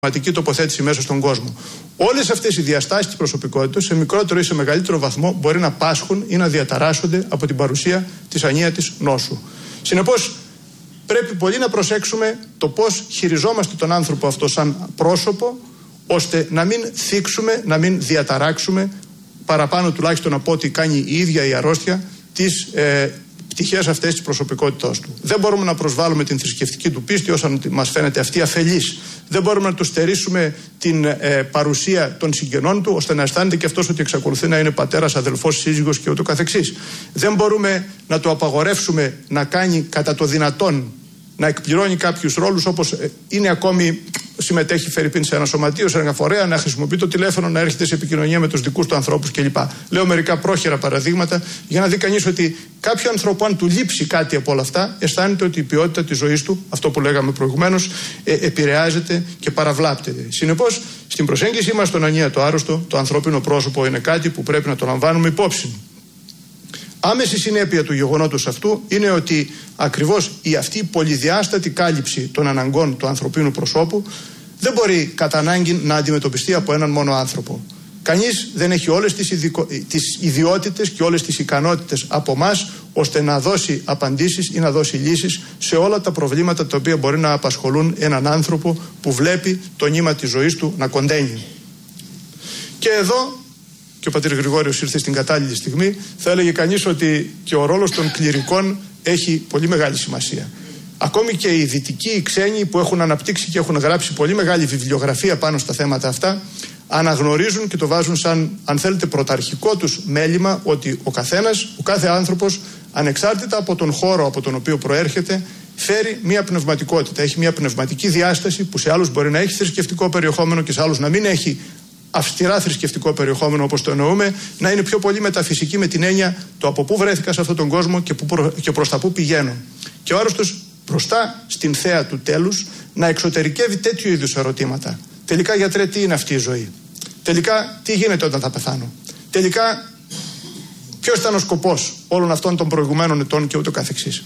πραγματική τοποθέτηση μέσα στον κόσμο. Όλες αυτές οι διαστάσεις της προσωπικότητας, σε μικρότερο ή σε μεγαλύτερο βαθμό, μπορεί να πάσχουν ή να διαταράσσονται από την παρουσία της ανίατης νόσου. Συνεπώς, πρέπει πολύ να προσέξουμε το πώς χειριζόμαστε τον άνθρωπο αυτό σαν πρόσωπο, ώστε να μην θίξουμε, να μην διαταράξουμε, παραπάνω τουλάχιστον από ό,τι κάνει η ίδια η αρρώστια, τις πτυχές αυτές της προσωπικότητάς του. Δεν μπορούμε να προσβάλλουμε την θρησκευτική του πίστη όσον μας φαίνεται αυτή αφελής. Δεν μπορούμε να του στερήσουμε την παρουσία των συγγενών του, ώστε να αισθάνεται και αυτός ότι εξακολουθεί να είναι πατέρας, αδελφός, σύζυγος και ούτω καθεξής. Δεν μπορούμε να του απαγορεύσουμε να κάνει κατά το δυνατόν, να εκπληρώνει κάποιους ρόλους, όπως είναι ακόμη συμμετέχει φερειπίν σε ένα σωματείο, σε ένα φορέα, να χρησιμοποιεί το τηλέφωνο, να έρχεται σε επικοινωνία με τους δικούς του ανθρώπους κλπ. Λέω μερικά πρόχειρα παραδείγματα για να δει κανείς ότι κάποιο άνθρωπο, αν του λείψει κάτι από όλα αυτά, αισθάνεται ότι η ποιότητα της ζωής του, αυτό που λέγαμε προηγουμένως, επηρεάζεται και παραβλάπτεται. Συνεπώς, στην προσέγγιση μας στον ανίατο άρρωστο, το ανθρώπινο πρόσωπο είναι κάτι που πρέπει να το λαμβάνουμε υπόψη. Άμεση συνέπεια του γεγονότος αυτού είναι ότι ακριβώς αυτή η πολυδιάστατη κάλυψη των αναγκών του ανθρωπίνου προσώπου δεν μπορεί κατά ανάγκη να αντιμετωπιστεί από έναν μόνο άνθρωπο. Κανείς δεν έχει όλες τις ιδιότητες και όλες τις ικανότητες από εμάς ώστε να δώσει απαντήσεις ή να δώσει λύσεις σε όλα τα προβλήματα τα οποία μπορεί να απασχολούν έναν άνθρωπο που βλέπει το νήμα της ζωής του να κοντένει. Και εδώ, και ο πατήρ Γρηγόριος ήρθε στην κατάλληλη στιγμή, θα έλεγε κανείς ότι και ο ρόλος των κληρικών έχει πολύ μεγάλη σημασία. Ακόμη και οι δυτικοί, οι ξένοι που έχουν αναπτύξει και έχουν γράψει πολύ μεγάλη βιβλιογραφία πάνω στα θέματα αυτά, αναγνωρίζουν και το βάζουν σαν, αν θέλετε, πρωταρχικό τους μέλημα ότι ο καθένας, ο κάθε άνθρωπος, ανεξάρτητα από τον χώρο από τον οποίο προέρχεται, φέρει μια πνευματικότητα, έχει μια πνευματική διάσταση που σε άλλους μπορεί να έχει θρησκευτικό περιεχόμενο και σε άλλους να μην έχει αυστηρά θρησκευτικό περιεχόμενο όπως το εννοούμε, να είναι πιο πολύ μεταφυσική με την έννοια το από πού βρέθηκα σε αυτόν τον κόσμο και προς τα πού πηγαίνω. Και ο άρρωστος μπροστά στην θέα του τέλους να εξωτερικεύει τέτοιου είδους ερωτήματα. Τελικά, γιατρέ, τι είναι αυτή η ζωή? Τελικά, τι γίνεται όταν θα πεθάνω? Τελικά, ποιος ήταν ο σκοπός όλων αυτών των προηγουμένων ετών και ούτω καθεξής?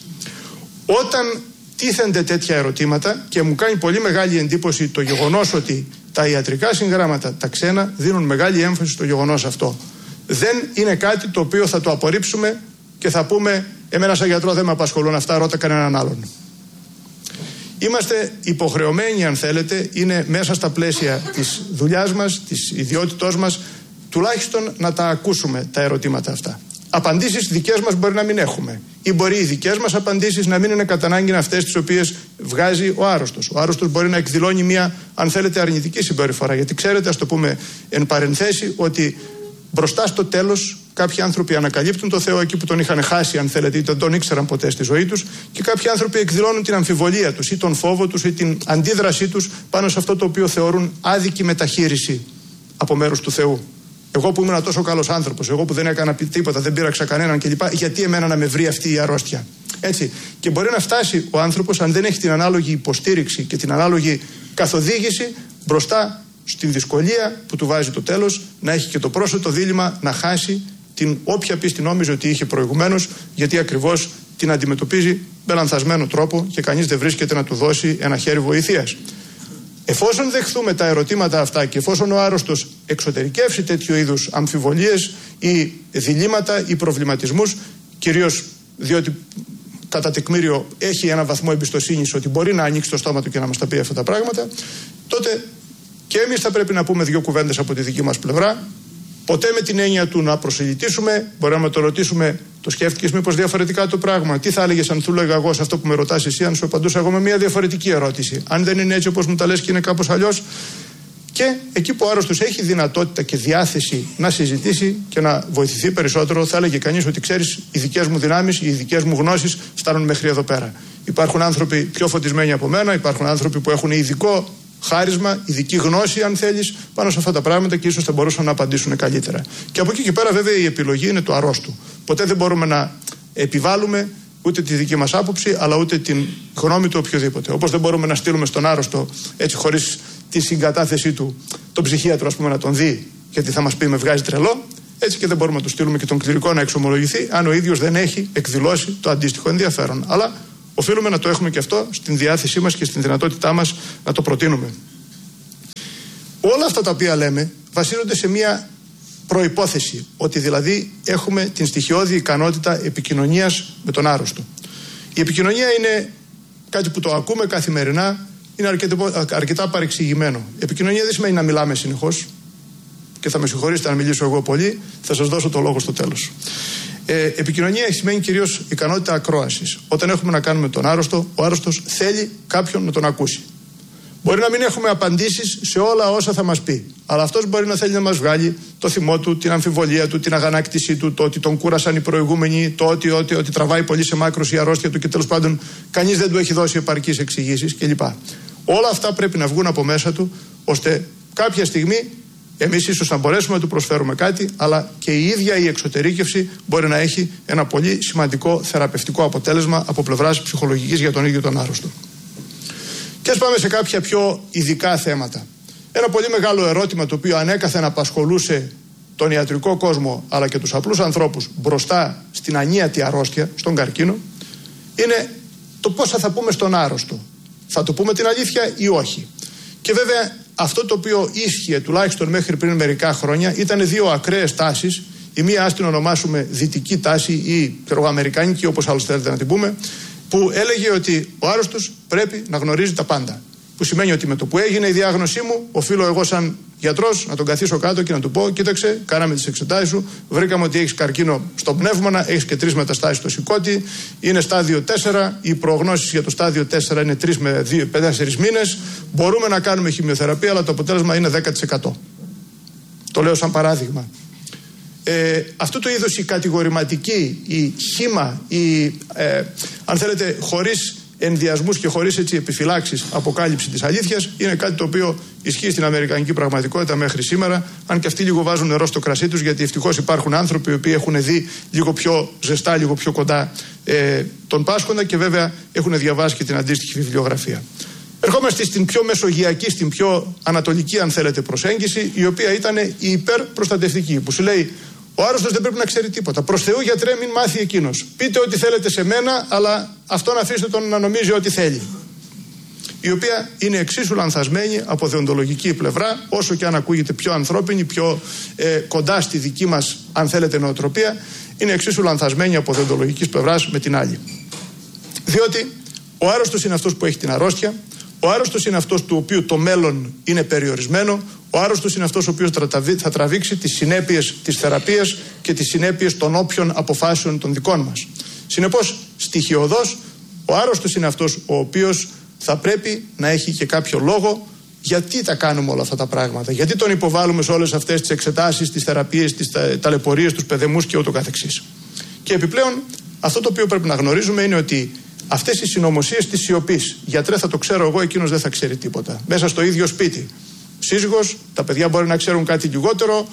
Όταν τίθενται τέτοια ερωτήματα, και μου κάνει πολύ μεγάλη εντύπωση το γεγονός ότι τα ιατρικά συγγράμματα, τα ξένα, δίνουν μεγάλη έμφαση στο γεγονός αυτό. Δεν είναι κάτι το οποίο θα το απορρίψουμε και θα πούμε εμένα σαν γιατρό δεν με απασχολούν αυτά, ρώτα κανέναν άλλον. Είμαστε υποχρεωμένοι, αν θέλετε, είναι μέσα στα πλαίσια της δουλειάς μας, της ιδιότητός μας, τουλάχιστον να τα ακούσουμε τα ερωτήματα αυτά. Απαντήσεις δικές μας μπορεί να μην έχουμε, ή μπορεί οι δικές μας απαντήσεις να μην είναι κατά ανάγκη αυτές τις οποίες βγάζει ο άρρωστος. Ο άρρωστος μπορεί να εκδηλώνει μια, αν θέλετε, αρνητική συμπεριφορά. Γιατί ξέρετε, ας το πούμε εν παρενθέσει, ότι μπροστά στο τέλος κάποιοι άνθρωποι ανακαλύπτουν το Θεό εκεί που τον είχαν χάσει, αν θέλετε, ή δεν τον ήξεραν ποτέ στη ζωή τους, και κάποιοι άνθρωποι εκδηλώνουν την αμφιβολία τους ή τον φόβο τους ή την αντίδρασή τους πάνω σε αυτό το οποίο θεωρούν άδικη μεταχείριση από μέρους του Θεού. Εγώ που ήμουν τόσο καλός άνθρωπος, εγώ που δεν έκανα τίποτα, δεν πείραξα κανέναν κλπ. Γιατί εμένα να με βρει αυτή η αρρώστια? Έτσι. Και μπορεί να φτάσει ο άνθρωπος, αν δεν έχει την ανάλογη υποστήριξη και την ανάλογη καθοδήγηση, μπροστά στην δυσκολία που του βάζει το τέλος, να έχει και το πρόσθετο δίλημμα να χάσει την όποια πίστη νόμιζε ότι είχε προηγουμένως, γιατί ακριβώς την αντιμετωπίζει με λανθασμένο τρόπο και κανείς δεν βρίσκεται να του δώσει ένα χέρι βοηθείας. Εφόσον δεχθούμε τα ερωτήματα αυτά και εφόσον ο άρρωστος εξωτερικεύσει τέτοιου είδους αμφιβολίες ή διλήμματα ή προβληματισμούς, κυρίως διότι κατά τεκμήριο έχει ένα βαθμό εμπιστοσύνης ότι μπορεί να ανοίξει το στόμα του και να μας τα πει αυτά τα πράγματα, τότε και εμείς θα πρέπει να πούμε δύο κουβέντες από τη δική μας πλευρά. Ποτέ με την έννοια του να προσελητήσουμε, μπορεί να το ρωτήσουμε, το σκέφτηκες μήπως διαφορετικά το πράγμα? Τι θα έλεγες αν του λέγα εγώ σε αυτό που με ρωτάς εσύ, αν σου απαντούσα εγώ με μια διαφορετική ερώτηση? Αν δεν είναι έτσι όπως μου τα λες και είναι κάπως αλλιώς? Και εκεί που ο άρρωστος έχει δυνατότητα και διάθεση να συζητήσει και να βοηθηθεί περισσότερο, θα έλεγε κανείς ότι ξέρεις, οι δικές μου δυνάμεις, οι δικές μου γνώσεις φτάνουν μέχρι εδώ πέρα. Υπάρχουν άνθρωποι πιο φωτισμένοι από μένα, υπάρχουν άνθρωποι που έχουν ειδικό χάρισμα, ειδική γνώση, αν θέλεις, πάνω σε αυτά τα πράγματα και ίσως θα μπορούσαν να απαντήσουν καλύτερα. Και από εκεί και πέρα, βέβαια, η επιλογή είναι του αρρώστου. Ποτέ δεν μπορούμε να επιβάλλουμε ούτε τη δική μας άποψη, αλλά ούτε την γνώμη του οποιοδήποτε. Όπως δεν μπορούμε να στείλουμε στον άρρωστο, έτσι χωρίς τη συγκατάθεσή του, τον ψυχίατρο, ας πούμε, να τον δει, γιατί θα μας πει με βγάζει τρελό, έτσι και δεν μπορούμε να του στείλουμε και τον κληρικό να εξομολογηθεί, αν ο ίδιος δεν έχει εκδηλώσει το αντίστοιχο ενδιαφέρον. Αλλά οφείλουμε να το έχουμε και αυτό στην διάθεσή μας και στην δυνατότητά μας να το προτείνουμε. Όλα αυτά τα οποία λέμε βασίζονται σε μια προϋπόθεση, ότι δηλαδή έχουμε την στοιχειώδη ικανότητα επικοινωνίας με τον άρρωστο. Η επικοινωνία είναι κάτι που το ακούμε καθημερινά, είναι αρκετά παρεξηγημένο. Επικοινωνία δεν σημαίνει να μιλάμε συνεχώς, και θα με συγχωρήσετε αν μιλήσω εγώ πολύ, θα σας δώσω το λόγο στο τέλος. Επικοινωνία σημαίνει κυρίως ικανότητα ακρόασης. Όταν έχουμε να κάνουμε τον άρρωστο, ο άρρωστος θέλει κάποιον να τον ακούσει. Μπορεί να μην έχουμε απαντήσεις σε όλα όσα θα μας πει, αλλά αυτός μπορεί να θέλει να μας βγάλει το θυμό του, την αμφιβολία του, την αγανάκτησή του, το ότι τον κούρασαν οι προηγούμενοι, το ότι τραβάει πολύ σε μάκρος η αρρώστια του και τέλος πάντων κανείς δεν του έχει δώσει επαρκείς εξηγήσεις κλπ. Όλα αυτά πρέπει να βγουν από μέσα του, ώστε κάποια στιγμή εμείς ίσως να μπορέσουμε να του προσφέρουμε κάτι, αλλά και η ίδια η εξωτερήκευση μπορεί να έχει ένα πολύ σημαντικό θεραπευτικό αποτέλεσμα από πλευράς ψυχολογικής για τον ίδιο τον άρρωστο. Και ας πάμε σε κάποια πιο ειδικά θέματα. Ένα πολύ μεγάλο ερώτημα το οποίο ανέκαθεν απασχολούσε τον ιατρικό κόσμο αλλά και τους απλούς ανθρώπους μπροστά στην ανίατη αρρώστια, στον καρκίνο, είναι το πώς θα πούμε στον άρρωστο. Θα το πούμε την αλήθεια ή όχι. Και βέβαια αυτό το οποίο ίσχυε τουλάχιστον μέχρι πριν μερικά χρόνια ήταν δύο ακραίες τάσεις. Η μία ας την ονομάσουμε δυτική τάση ή αμερικάνικη, όπως άλλως θέλετε να την πούμε, που έλεγε ότι ο άρρωστος πρέπει να γνωρίζει τα πάντα. Που σημαίνει ότι με το που έγινε η διάγνωσή μου, οφείλω εγώ σαν γιατρός να τον καθίσω κάτω και να του πω: κοίταξε, κάναμε τις εξετάσεις σου, βρήκαμε ότι έχεις καρκίνο στο πνεύμονα, έχεις και 3 μεταστάσεις στο σηκώτη, είναι στάδιο 4, οι προγνώσεις για το στάδιο 4 είναι 3 με 4 μήνες, μπορούμε να κάνουμε χημειοθεραπεία, αλλά το αποτέλεσμα είναι 10%. Το λέω σαν παράδειγμα. Αυτού του είδους η κατηγορηματική, η χύμα, αν θέλετε χωρίς ενδιασμούς και χωρίς επιφυλάξεις αποκάλυψη της αλήθειας είναι κάτι το οποίο ισχύει στην αμερικανική πραγματικότητα μέχρι σήμερα, αν και αυτοί λίγο βάζουν νερό στο κρασί τους, γιατί ευτυχώς υπάρχουν άνθρωποι οι οποίοι έχουν δει λίγο πιο ζεστά, λίγο πιο κοντά τον πάσχοντα και βέβαια έχουν διαβάσει και την αντίστοιχη βιβλιογραφία. Ερχόμαστε στην πιο μεσογειακή, στην πιο ανατολική αν θέλετε προσέγγιση, η οποία ήταν η υπερπροστατευτική, που σου λέει: ο άρρωστος δεν πρέπει να ξέρει τίποτα. Προς Θεού, γιατρέ, μην μάθει εκείνος. Πείτε ό,τι θέλετε σε μένα, αλλά αυτόν αφήστε τον να νομίζει ό,τι θέλει. Η οποία είναι εξίσου λανθασμένη από δεοντολογική πλευρά, όσο και αν ακούγεται πιο ανθρώπινη, πιο κοντά στη δική μας, αν θέλετε, νοοτροπία, είναι εξίσου λανθασμένη από δεοντολογικής πλευράς με την άλλη. Διότι ο άρρωστος είναι αυτός που έχει την αρρώστια, ο άρρωστος είναι αυτός του οποίου το μέλλον είναι περιορισμένο, ο άρρωστος είναι αυτός ο οποίος θα τραβήξει τις συνέπειες της θεραπείας και τις συνέπειες των όποιων αποφάσεων των δικών μας. Συνεπώς, στοιχειωδώς, ο άρρωστος είναι αυτός ο οποίος θα πρέπει να έχει και κάποιο λόγο γιατί τα κάνουμε όλα αυτά τα πράγματα, γιατί τον υποβάλλουμε σε όλες αυτές τις εξετάσεις, τις θεραπείες, τις ταλαιπωρίες, τους παιδεμούς και ούτω καθεξής. Και επιπλέον, αυτό το οποίο πρέπει να γνωρίζουμε είναι ότι αυτές οι συνωμοσίες της σιωπής, γιατρέ θα το ξέρω εγώ, εκείνος δεν θα ξέρει τίποτα. Μέσα στο ίδιο σπίτι. Σύζυγος, τα παιδιά μπορεί να ξέρουν κάτι λιγότερο,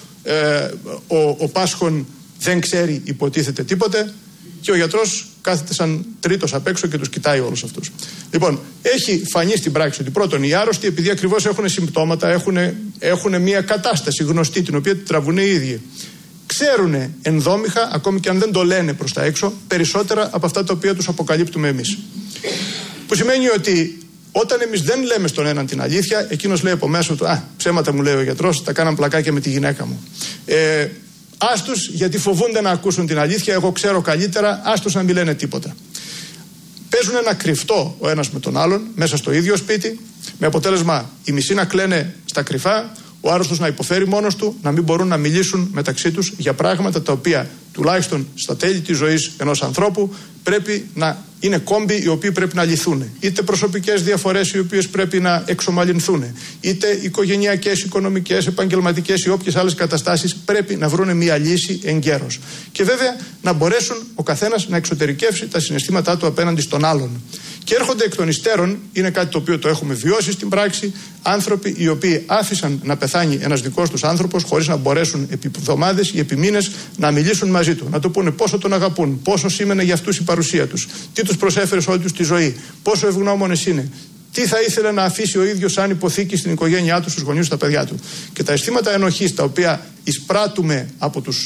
ο πάσχων δεν ξέρει υποτίθεται τίποτε και ο γιατρός κάθεται σαν τρίτος απ' έξω και τους κοιτάει όλους αυτούς. Λοιπόν, έχει φανεί στην πράξη ότι πρώτον οι άρρωστοι, επειδή ακριβώς έχουν συμπτώματα, έχουν μια κατάσταση γνωστή την οποία την τραβούν οι ίδιοι, ξέρουν ενδόμηχα, ακόμη και αν δεν το λένε προς τα έξω, περισσότερα από αυτά τα οποία τους αποκαλύπτουμε εμείς. Που σημαίνει ότι όταν εμείς δεν λέμε στον έναν την αλήθεια, εκείνος λέει από μέσα του: ψέματα μου λέει ο γιατρός, τα κάναν πλακάκια με τη γυναίκα μου. Άστους, γιατί φοβούνται να ακούσουν την αλήθεια, εγώ ξέρω καλύτερα, άστους να μην λένε τίποτα. Παίζουν ένα κρυφτό ο ένας με τον άλλον, μέσα στο ίδιο σπίτι, με αποτέλεσμα οι μισοί να κλαίνε στα κρυφά, ο άρρωστος να υποφέρει μόνος του, να μην μπορούν να μιλήσουν μεταξύ τους για πράγματα τα οποία τουλάχιστον στα τέλη της ζωής ενός ανθρώπου πρέπει να είναι κόμποι οι οποίοι πρέπει να λυθούν. Είτε προσωπικές διαφορές οι οποίες πρέπει να εξομαλυνθούν, είτε οικογενειακές, οικονομικές, επαγγελματικές ή όποιες άλλες καταστάσεις πρέπει να βρουν μια λύση εγκαίρως. Και βέβαια να μπορέσουν ο καθένας να εξωτερικεύσει τα συναισθήματά του απέναντι στον άλλον. Και έρχονται εκ των υστέρων, είναι κάτι το οποίο το έχουμε βιώσει στην πράξη, άνθρωποι οι οποίοι άφησαν να πεθάνει ένας δικός τους άνθρωπος χωρίς να μπορέσουν επί εβδομάδες ή επί μήνες να μιλήσουν μαζί του. Να του πούνε πόσο τον αγαπούν, πόσο σήμαινε για αυτούς η παρουσία τους, τι τους προσέφερε σε όλη τους τη ζωή, πόσο ευγνώμονες είναι, τι θα ήθελε να αφήσει ο ίδιος σαν υποθήκη στην οικογένειά του, στους γονείς του, στα παιδιά του. Και τα αισθήματα ενοχής τα οποία εισπράττουμε από τους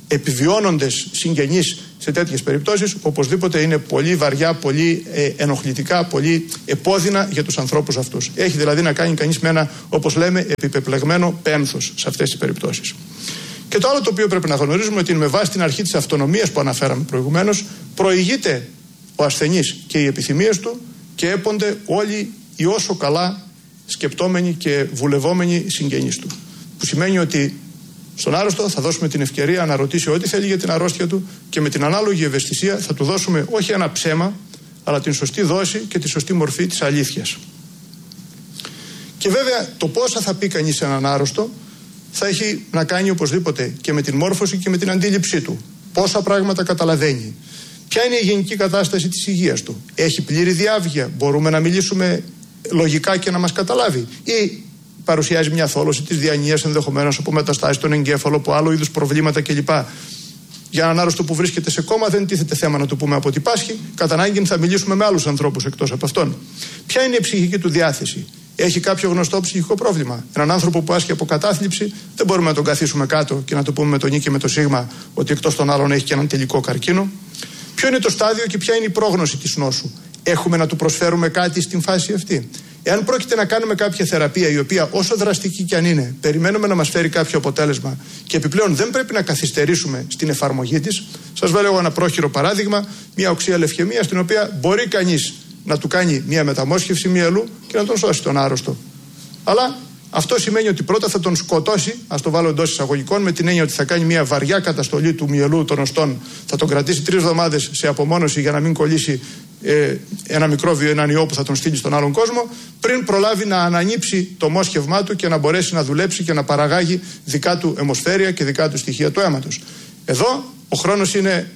επιβιώνοντες συγγενείς σε τέτοιες περιπτώσεις, οπωσδήποτε είναι πολύ βαριά, πολύ ενοχλητικά, πολύ επώδυνα για τους ανθρώπους αυτούς. Έχει δηλαδή να κάνει κανείς με ένα, όπως λέμε, επιπεπλεγμένο πένθος σε αυτές τις περιπτώσεις. Και το άλλο το οποίο πρέπει να γνωρίζουμε ότι με βάση την αρχή της αυτονομίας που αναφέραμε προηγουμένως, προηγείται ο ασθενής και οι επιθυμίες του και έπονται όλοι οι όσο καλά σκεπτόμενοι και βουλευόμενοι συγγενείς του. Που σημαίνει ότι στον άρρωστο θα δώσουμε την ευκαιρία να ρωτήσει ό,τι θέλει για την αρρώστια του και με την ανάλογη ευαισθησία θα του δώσουμε όχι ένα ψέμα, αλλά την σωστή δόση και τη σωστή μορφή της αλήθειας. Και βέβαια το πόσα θα πει κανείς σε έναν άρρωστο θα έχει να κάνει οπωσδήποτε και με την μόρφωση και με την αντίληψή του. Πόσα πράγματα καταλαβαίνει. Ποια είναι η γενική κατάσταση της υγείας του. Έχει πλήρη διάβγεια. Μπορούμε να μιλήσουμε λογικά και να μας καταλάβει. Ή παρουσιάζει μια θόλωση της διανοίας, ενδεχομένως από μεταστάσεις στον εγκέφαλο, από άλλο είδους προβλήματα κλπ. Για έναν άρρωστο που βρίσκεται σε κόμμα δεν τίθεται θέμα να του πούμε από τι πάσχει. Κατά ανάγκη θα μιλήσουμε με άλλους ανθρώπους εκτός από αυτόν. Ποια είναι η ψυχική του διάθεση. Έχει κάποιο γνωστό ψυχικό πρόβλημα. Έναν άνθρωπο που άσχει από κατάθλιψη δεν μπορούμε να τον καθίσουμε κάτω και να του πούμε με τον Ι και με το Σίγμα ότι εκτός των άλλων έχει και έναν τελικό καρκίνο. Ποιο είναι το στάδιο και ποια είναι η πρόγνωση της νόσου. Έχουμε να του προσφέρουμε κάτι στην φάση αυτή. Εάν πρόκειται να κάνουμε κάποια θεραπεία η οποία όσο δραστική κι αν είναι, περιμένουμε να μας φέρει κάποιο αποτέλεσμα και επιπλέον δεν πρέπει να καθυστερήσουμε στην εφαρμογή της. Σας βάλω εγώ ένα πρόχειρο παράδειγμα, μια οξεία λευκαιμία στην οποία μπορεί κανείς να του κάνει μια μεταμόσχευση μυελού και να τον σώσει τον άρρωστο. Αλλά αυτό σημαίνει ότι πρώτα θα τον σκοτώσει, ας το βάλω εντός εισαγωγικών, με την έννοια ότι θα κάνει μια βαριά καταστολή του μυελού των οστών, θα τον κρατήσει 3 εβδομάδες σε απομόνωση για να μην κολλήσει ένα μικρόβιο, έναν ιό που θα τον στείλει στον άλλον κόσμο, πριν προλάβει να ανανύψει το μόσχευμά του και να μπορέσει να δουλέψει και να παραγάγει δικά του αιμοσφαίρια και δικά του στοιχεία του αίματος. Εδώ ο χρόνος είναι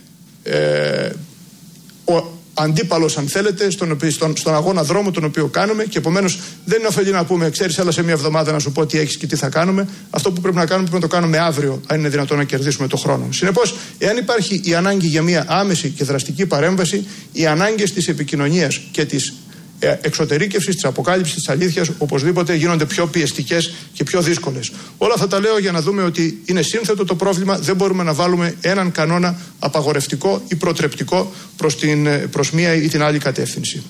ο αντίπαλος, αν θέλετε, στον αγώνα δρόμου τον οποίο κάνουμε και επομένως δεν είναι ωφελή να πούμε, ξέρεις, έλα σε μια εβδομάδα να σου πω τι έχεις και τι θα κάνουμε. Αυτό που πρέπει να κάνουμε πρέπει να το κάνουμε αύριο, αν είναι δυνατόν να κερδίσουμε το χρόνο. Συνεπώς, εάν υπάρχει η ανάγκη για μια άμεση και δραστική παρέμβαση, οι ανάγκες της επικοινωνίας και της εξωτερήκευσης, της αποκάλυψης της αλήθειας οπωσδήποτε γίνονται πιο πιεστικές και πιο δύσκολες. Όλα αυτά τα λέω για να δούμε ότι είναι σύνθετο το πρόβλημα, δεν μπορούμε να βάλουμε έναν κανόνα απαγορευτικό ή προτρεπτικό προς μία ή την άλλη κατεύθυνση.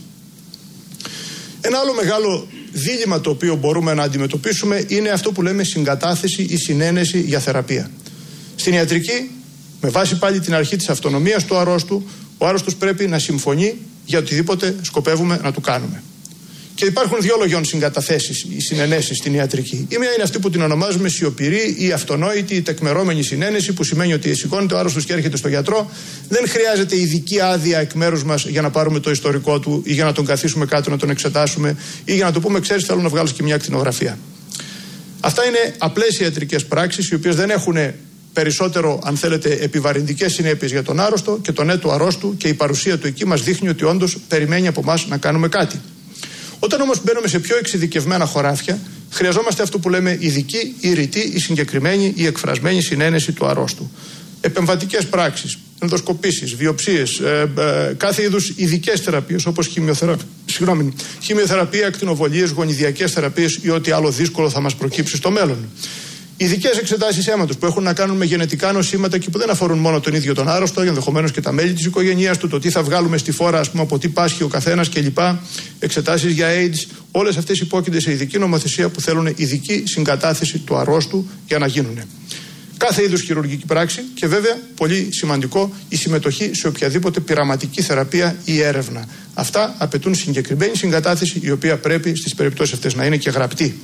Ένα άλλο μεγάλο δίλημμα το οποίο μπορούμε να αντιμετωπίσουμε είναι αυτό που λέμε συγκατάθεση ή συνένεση για θεραπεία. Στην ιατρική, με βάση πάλι την αρχή της αυτονομίας του αρρώστου, ο άρρωστος πρέπει να συμφωνεί για οτιδήποτε σκοπεύουμε να του κάνουμε. Και υπάρχουν 2 λογιών συγκαταθέσεις ή συνενέσεις στην ιατρική. Η μία είναι αυτή που την ονομάζουμε σιωπηρή ή αυτονόητη ή τεκμερώμενη συνένεση, που σημαίνει ότι σηκώνεται ο άρρωστος και έρχεται στο γιατρό, δεν χρειάζεται ειδική άδεια εκ μέρους μας για να πάρουμε το ιστορικό του ή για να τον καθίσουμε κάτω να τον εξετάσουμε ή για να του πούμε, ξέρεις, θέλω να βγάλω και μια ακτινογραφία. Αυτά είναι απλές ιατρικές πράξεις, οι οποίες δεν έχουν περισσότερο, αν θέλετε, επιβαρυντικές συνέπειες για τον άρρωστο και τον έτο αρρώστου, και η παρουσία του εκεί μας δείχνει ότι όντως περιμένει από εμάς να κάνουμε κάτι. Όταν όμως μπαίνουμε σε πιο εξειδικευμένα χωράφια, χρειαζόμαστε αυτό που λέμε ειδική ή ρητή ή συγκεκριμένη ή εκφρασμένη συνένεση του αρρώστου. Επεμβατικές πράξεις, ενδοσκοπήσεις, βιοψίες, κάθε είδους ειδικές θεραπείες όπως χημειοθεραπεία, ακτινοβολίες, γονιδιακές θεραπείες ή ό,τι άλλο δύσκολο θα μας προκύψει στο μέλλον. Ειδικές εξετάσεις αίματος που έχουν να κάνουν με γενετικά νοσήματα και που δεν αφορούν μόνο τον ίδιο τον άρρωστο, ενδεχομένως και τα μέλη της οικογένειας του, το τι θα βγάλουμε στη φόρα, ας πούμε, από τι πάσχει ο καθένας κλπ. Εξετάσεις για AIDS, όλες αυτές υπόκεινται σε ειδική νομοθεσία που θέλουν ειδική συγκατάθεση του αρρώστου για να γίνουν. Κάθε είδους χειρουργική πράξη και βέβαια, πολύ σημαντικό, η συμμετοχή σε οποιαδήποτε πειραματική θεραπεία ή έρευνα. Αυτά απαιτούν συγκεκριμένη συγκατάθεση, η οποία πρέπει στις περιπτώσεις αυτές να είναι και γραπτή.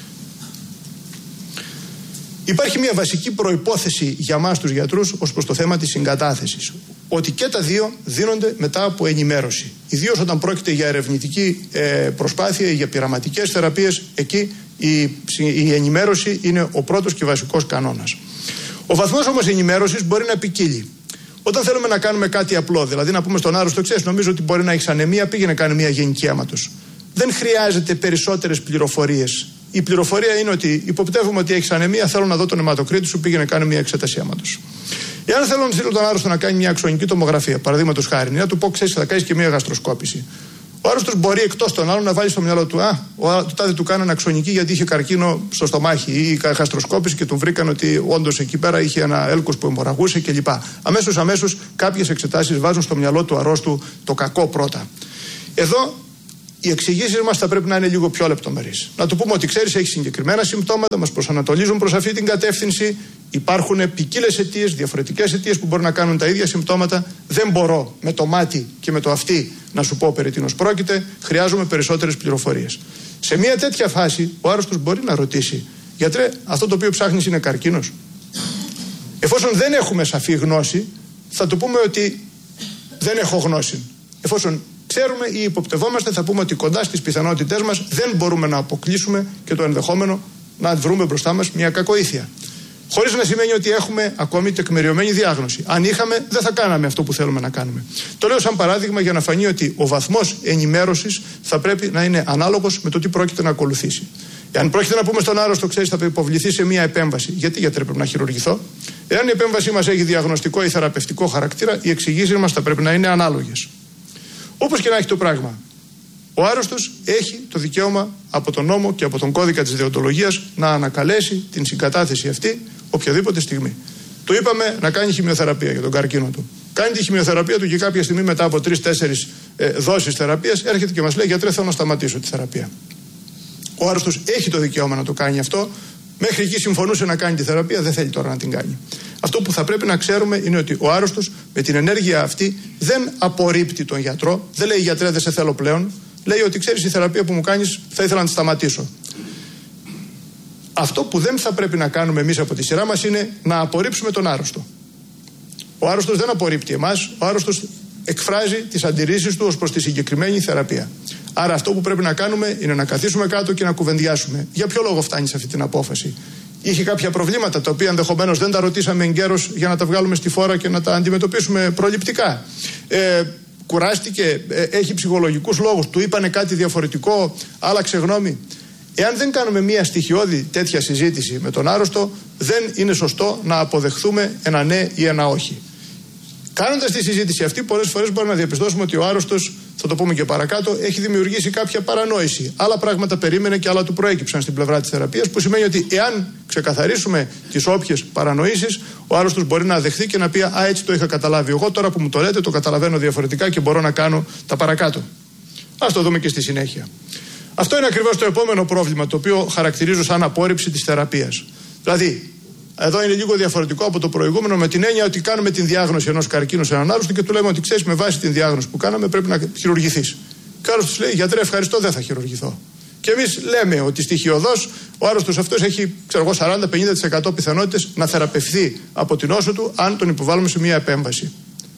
Υπάρχει μια βασική προϋπόθεση για μας τους γιατρούς ως προς το θέμα της συγκατάθεσης. Ότι και τα δύο δίνονται μετά από ενημέρωση. Ιδίως όταν πρόκειται για ερευνητική προσπάθεια ή για πειραματικές θεραπείες, εκεί η ενημέρωση είναι ο πρώτος και βασικός κανόνας. Ο βαθμός όμως ενημέρωσης μπορεί να ποικίλει. Όταν θέλουμε να κάνουμε κάτι απλό, δηλαδή να πούμε στον άρρωστο, ξέρεις, νομίζω ότι μπορεί να έχεις ανεμία, πήγαινε κάνει μια γενική αίματος. Δεν χρειάζεται περισσότερες πληροφορίες. Η πληροφορία είναι ότι υποπτεύουμε ότι έχεις ανεμία, θέλω να δω τον αιματοκρίτη σου, πήγαινε κάνει μια εξέταση αίματος. Εάν θέλω να στείλω τον άρρωστο να κάνει μια αξονική τομογραφία, παραδείγματος χάρη, να του πω, ξέρεις, θα κάνεις και μια γαστροσκόπηση. Ο άρρωστος μπορεί εκτός των άλλων να βάλει στο μυαλό του: το τάδε του κάνανε αξονική γιατί είχε καρκίνο στο στομάχι ή γαστροσκόπηση και του βρήκαν ότι όντως εκεί πέρα είχε ένα έλκος που αιμορραγούσε κλπ. Αμέσως κάποιες εξετάσεις βάζουν στο μυαλό του αρρώστου το κακό πρώτα. Εδώ οι εξηγήσεις μας θα πρέπει να είναι λίγο πιο λεπτομερείς. Να του πούμε ότι ξέρεις, έχει συγκεκριμένα συμπτώματα, μας προσανατολίζουν προς αυτή την κατεύθυνση. Υπάρχουν ποικίλες αιτίες, διαφορετικές αιτίες που μπορεί να κάνουν τα ίδια συμπτώματα. Δεν μπορώ με το μάτι και με το αυτί να σου πω περί τίνος πρόκειται. Χρειάζομαι περισσότερες πληροφορίες. Σε μια τέτοια φάση, ο άρρωστος μπορεί να ρωτήσει: γιατρέ, αυτό το οποίο ψάχνεις είναι καρκίνος? Εφόσον δεν έχουμε σαφή γνώση, θα του πούμε ότι δεν έχω γνώση. Εφόσον ξέρουμε ή υποπτευόμαστε, θα πούμε ότι κοντά στις πιθανότητές μας δεν μπορούμε να αποκλείσουμε και το ενδεχόμενο να βρούμε μπροστά μας μια κακοήθεια. Χωρίς να σημαίνει ότι έχουμε ακόμη τεκμηριωμένη διάγνωση. Αν είχαμε, δεν θα κάναμε αυτό που θέλουμε να κάνουμε. Το λέω σαν παράδειγμα για να φανεί ότι ο βαθμός ενημέρωσης θα πρέπει να είναι ανάλογος με το τι πρόκειται να ακολουθήσει. Εάν πρόκειται να πούμε στον άρρωστο, ξέρεις, θα υποβληθεί σε μια επέμβαση. Γιατί πρέπει να χειρουργηθώ? Εάν η επέμβασή μας έχει διαγνωστικό ή θεραπευτικό χαρακτήρα, οι εξηγήσεις μας θα πρέπει να είναι ανάλογες. Όπως και να έχει το πράγμα, ο άρρωστος έχει το δικαίωμα από τον νόμο και από τον κώδικα της δεοντολογίας να ανακαλέσει την συγκατάθεση αυτή οποιαδήποτε στιγμή. Του είπαμε να κάνει χημειοθεραπεία για τον καρκίνο του. Κάνει τη χημειοθεραπεία του και κάποια στιγμή μετά από 3-4 δόσεις θεραπείας έρχεται και μας λέει: γιατρέ, θέλω να σταματήσω τη θεραπεία. Ο άρρωστος έχει το δικαίωμα να το κάνει αυτό. Μέχρι εκεί συμφωνούσε να κάνει τη θεραπεία, δεν θέλει τώρα να την κάνει. Αυτό που θα πρέπει να ξέρουμε είναι ότι ο άρρωστος με την ενέργεια αυτή δεν απορρίπτει τον γιατρό, δεν λέει: γιατρέ, δεν σε θέλω πλέον. Λέει ότι ξέρεις, η θεραπεία που μου κάνεις θα ήθελα να τη σταματήσω. Αυτό που δεν θα πρέπει να κάνουμε εμείς από τη σειρά μας είναι να απορρίψουμε τον άρρωστο. Ο άρρωστος δεν απορρίπτει εμάς, ο άρρωστος εκφράζει τις αντιρρήσεις του ως προς τη συγκεκριμένη θεραπεία. Άρα αυτό που πρέπει να κάνουμε είναι να καθίσουμε κάτω και να κουβεντιάσουμε. Για ποιο λόγο φτάνει σε αυτή την απόφαση? Είχε κάποια προβλήματα τα οποία ενδεχομένως δεν τα ρωτήσαμε εγκαίρως για να τα βγάλουμε στη φόρα και να τα αντιμετωπίσουμε προληπτικά. Κουράστηκε, έχει ψυχολογικούς λόγους, του είπανε κάτι διαφορετικό, άλλαξε γνώμη. Εάν δεν κάνουμε μια στοιχειώδη τέτοια συζήτηση με τον άρρωστο, δεν είναι σωστό να αποδεχθούμε ένα ναι ή ένα όχι. Κάνοντας τη συζήτηση αυτή, πολλές φορές μπορούμε να διαπιστώσουμε ότι ο άρρωστος, θα το πούμε και παρακάτω, έχει δημιουργήσει κάποια παρανόηση. Άλλα πράγματα περίμενε και άλλα του προέκυψαν στην πλευρά της θεραπείας, που σημαίνει ότι εάν ξεκαθαρίσουμε τις όποιες παρανοήσεις, ο άρρωστος μπορεί να δεχθεί και να πει: έτσι το είχα καταλάβει εγώ, τώρα που μου το λέτε το καταλαβαίνω διαφορετικά και μπορώ να κάνω τα παρακάτω. Ας το δούμε και στη συνέχεια. Αυτό είναι ακριβώς το επόμενο πρόβλημα, το οποίο χαρακτηρίζω σαν απόρριψη της θεραπείας. Δηλαδή, εδώ είναι λίγο διαφορετικό από το προηγούμενο, με την έννοια ότι κάνουμε την διάγνωση ενός καρκίνου σε έναν άρρωστο και του λέμε ότι ξέρεις, με βάση την διάγνωση που κάναμε πρέπει να χειρουργηθείς. Και ο άρρωστος λέει: γιατρέ, ευχαριστώ, δεν θα χειρουργηθώ. Και εμείς λέμε ότι στοιχειοδός ο άρρωστος αυτός έχει 40-50% πιθανότητες να θεραπευθεί από την νόσο του, αν τον υποβάλουμε σε μια επέμβαση.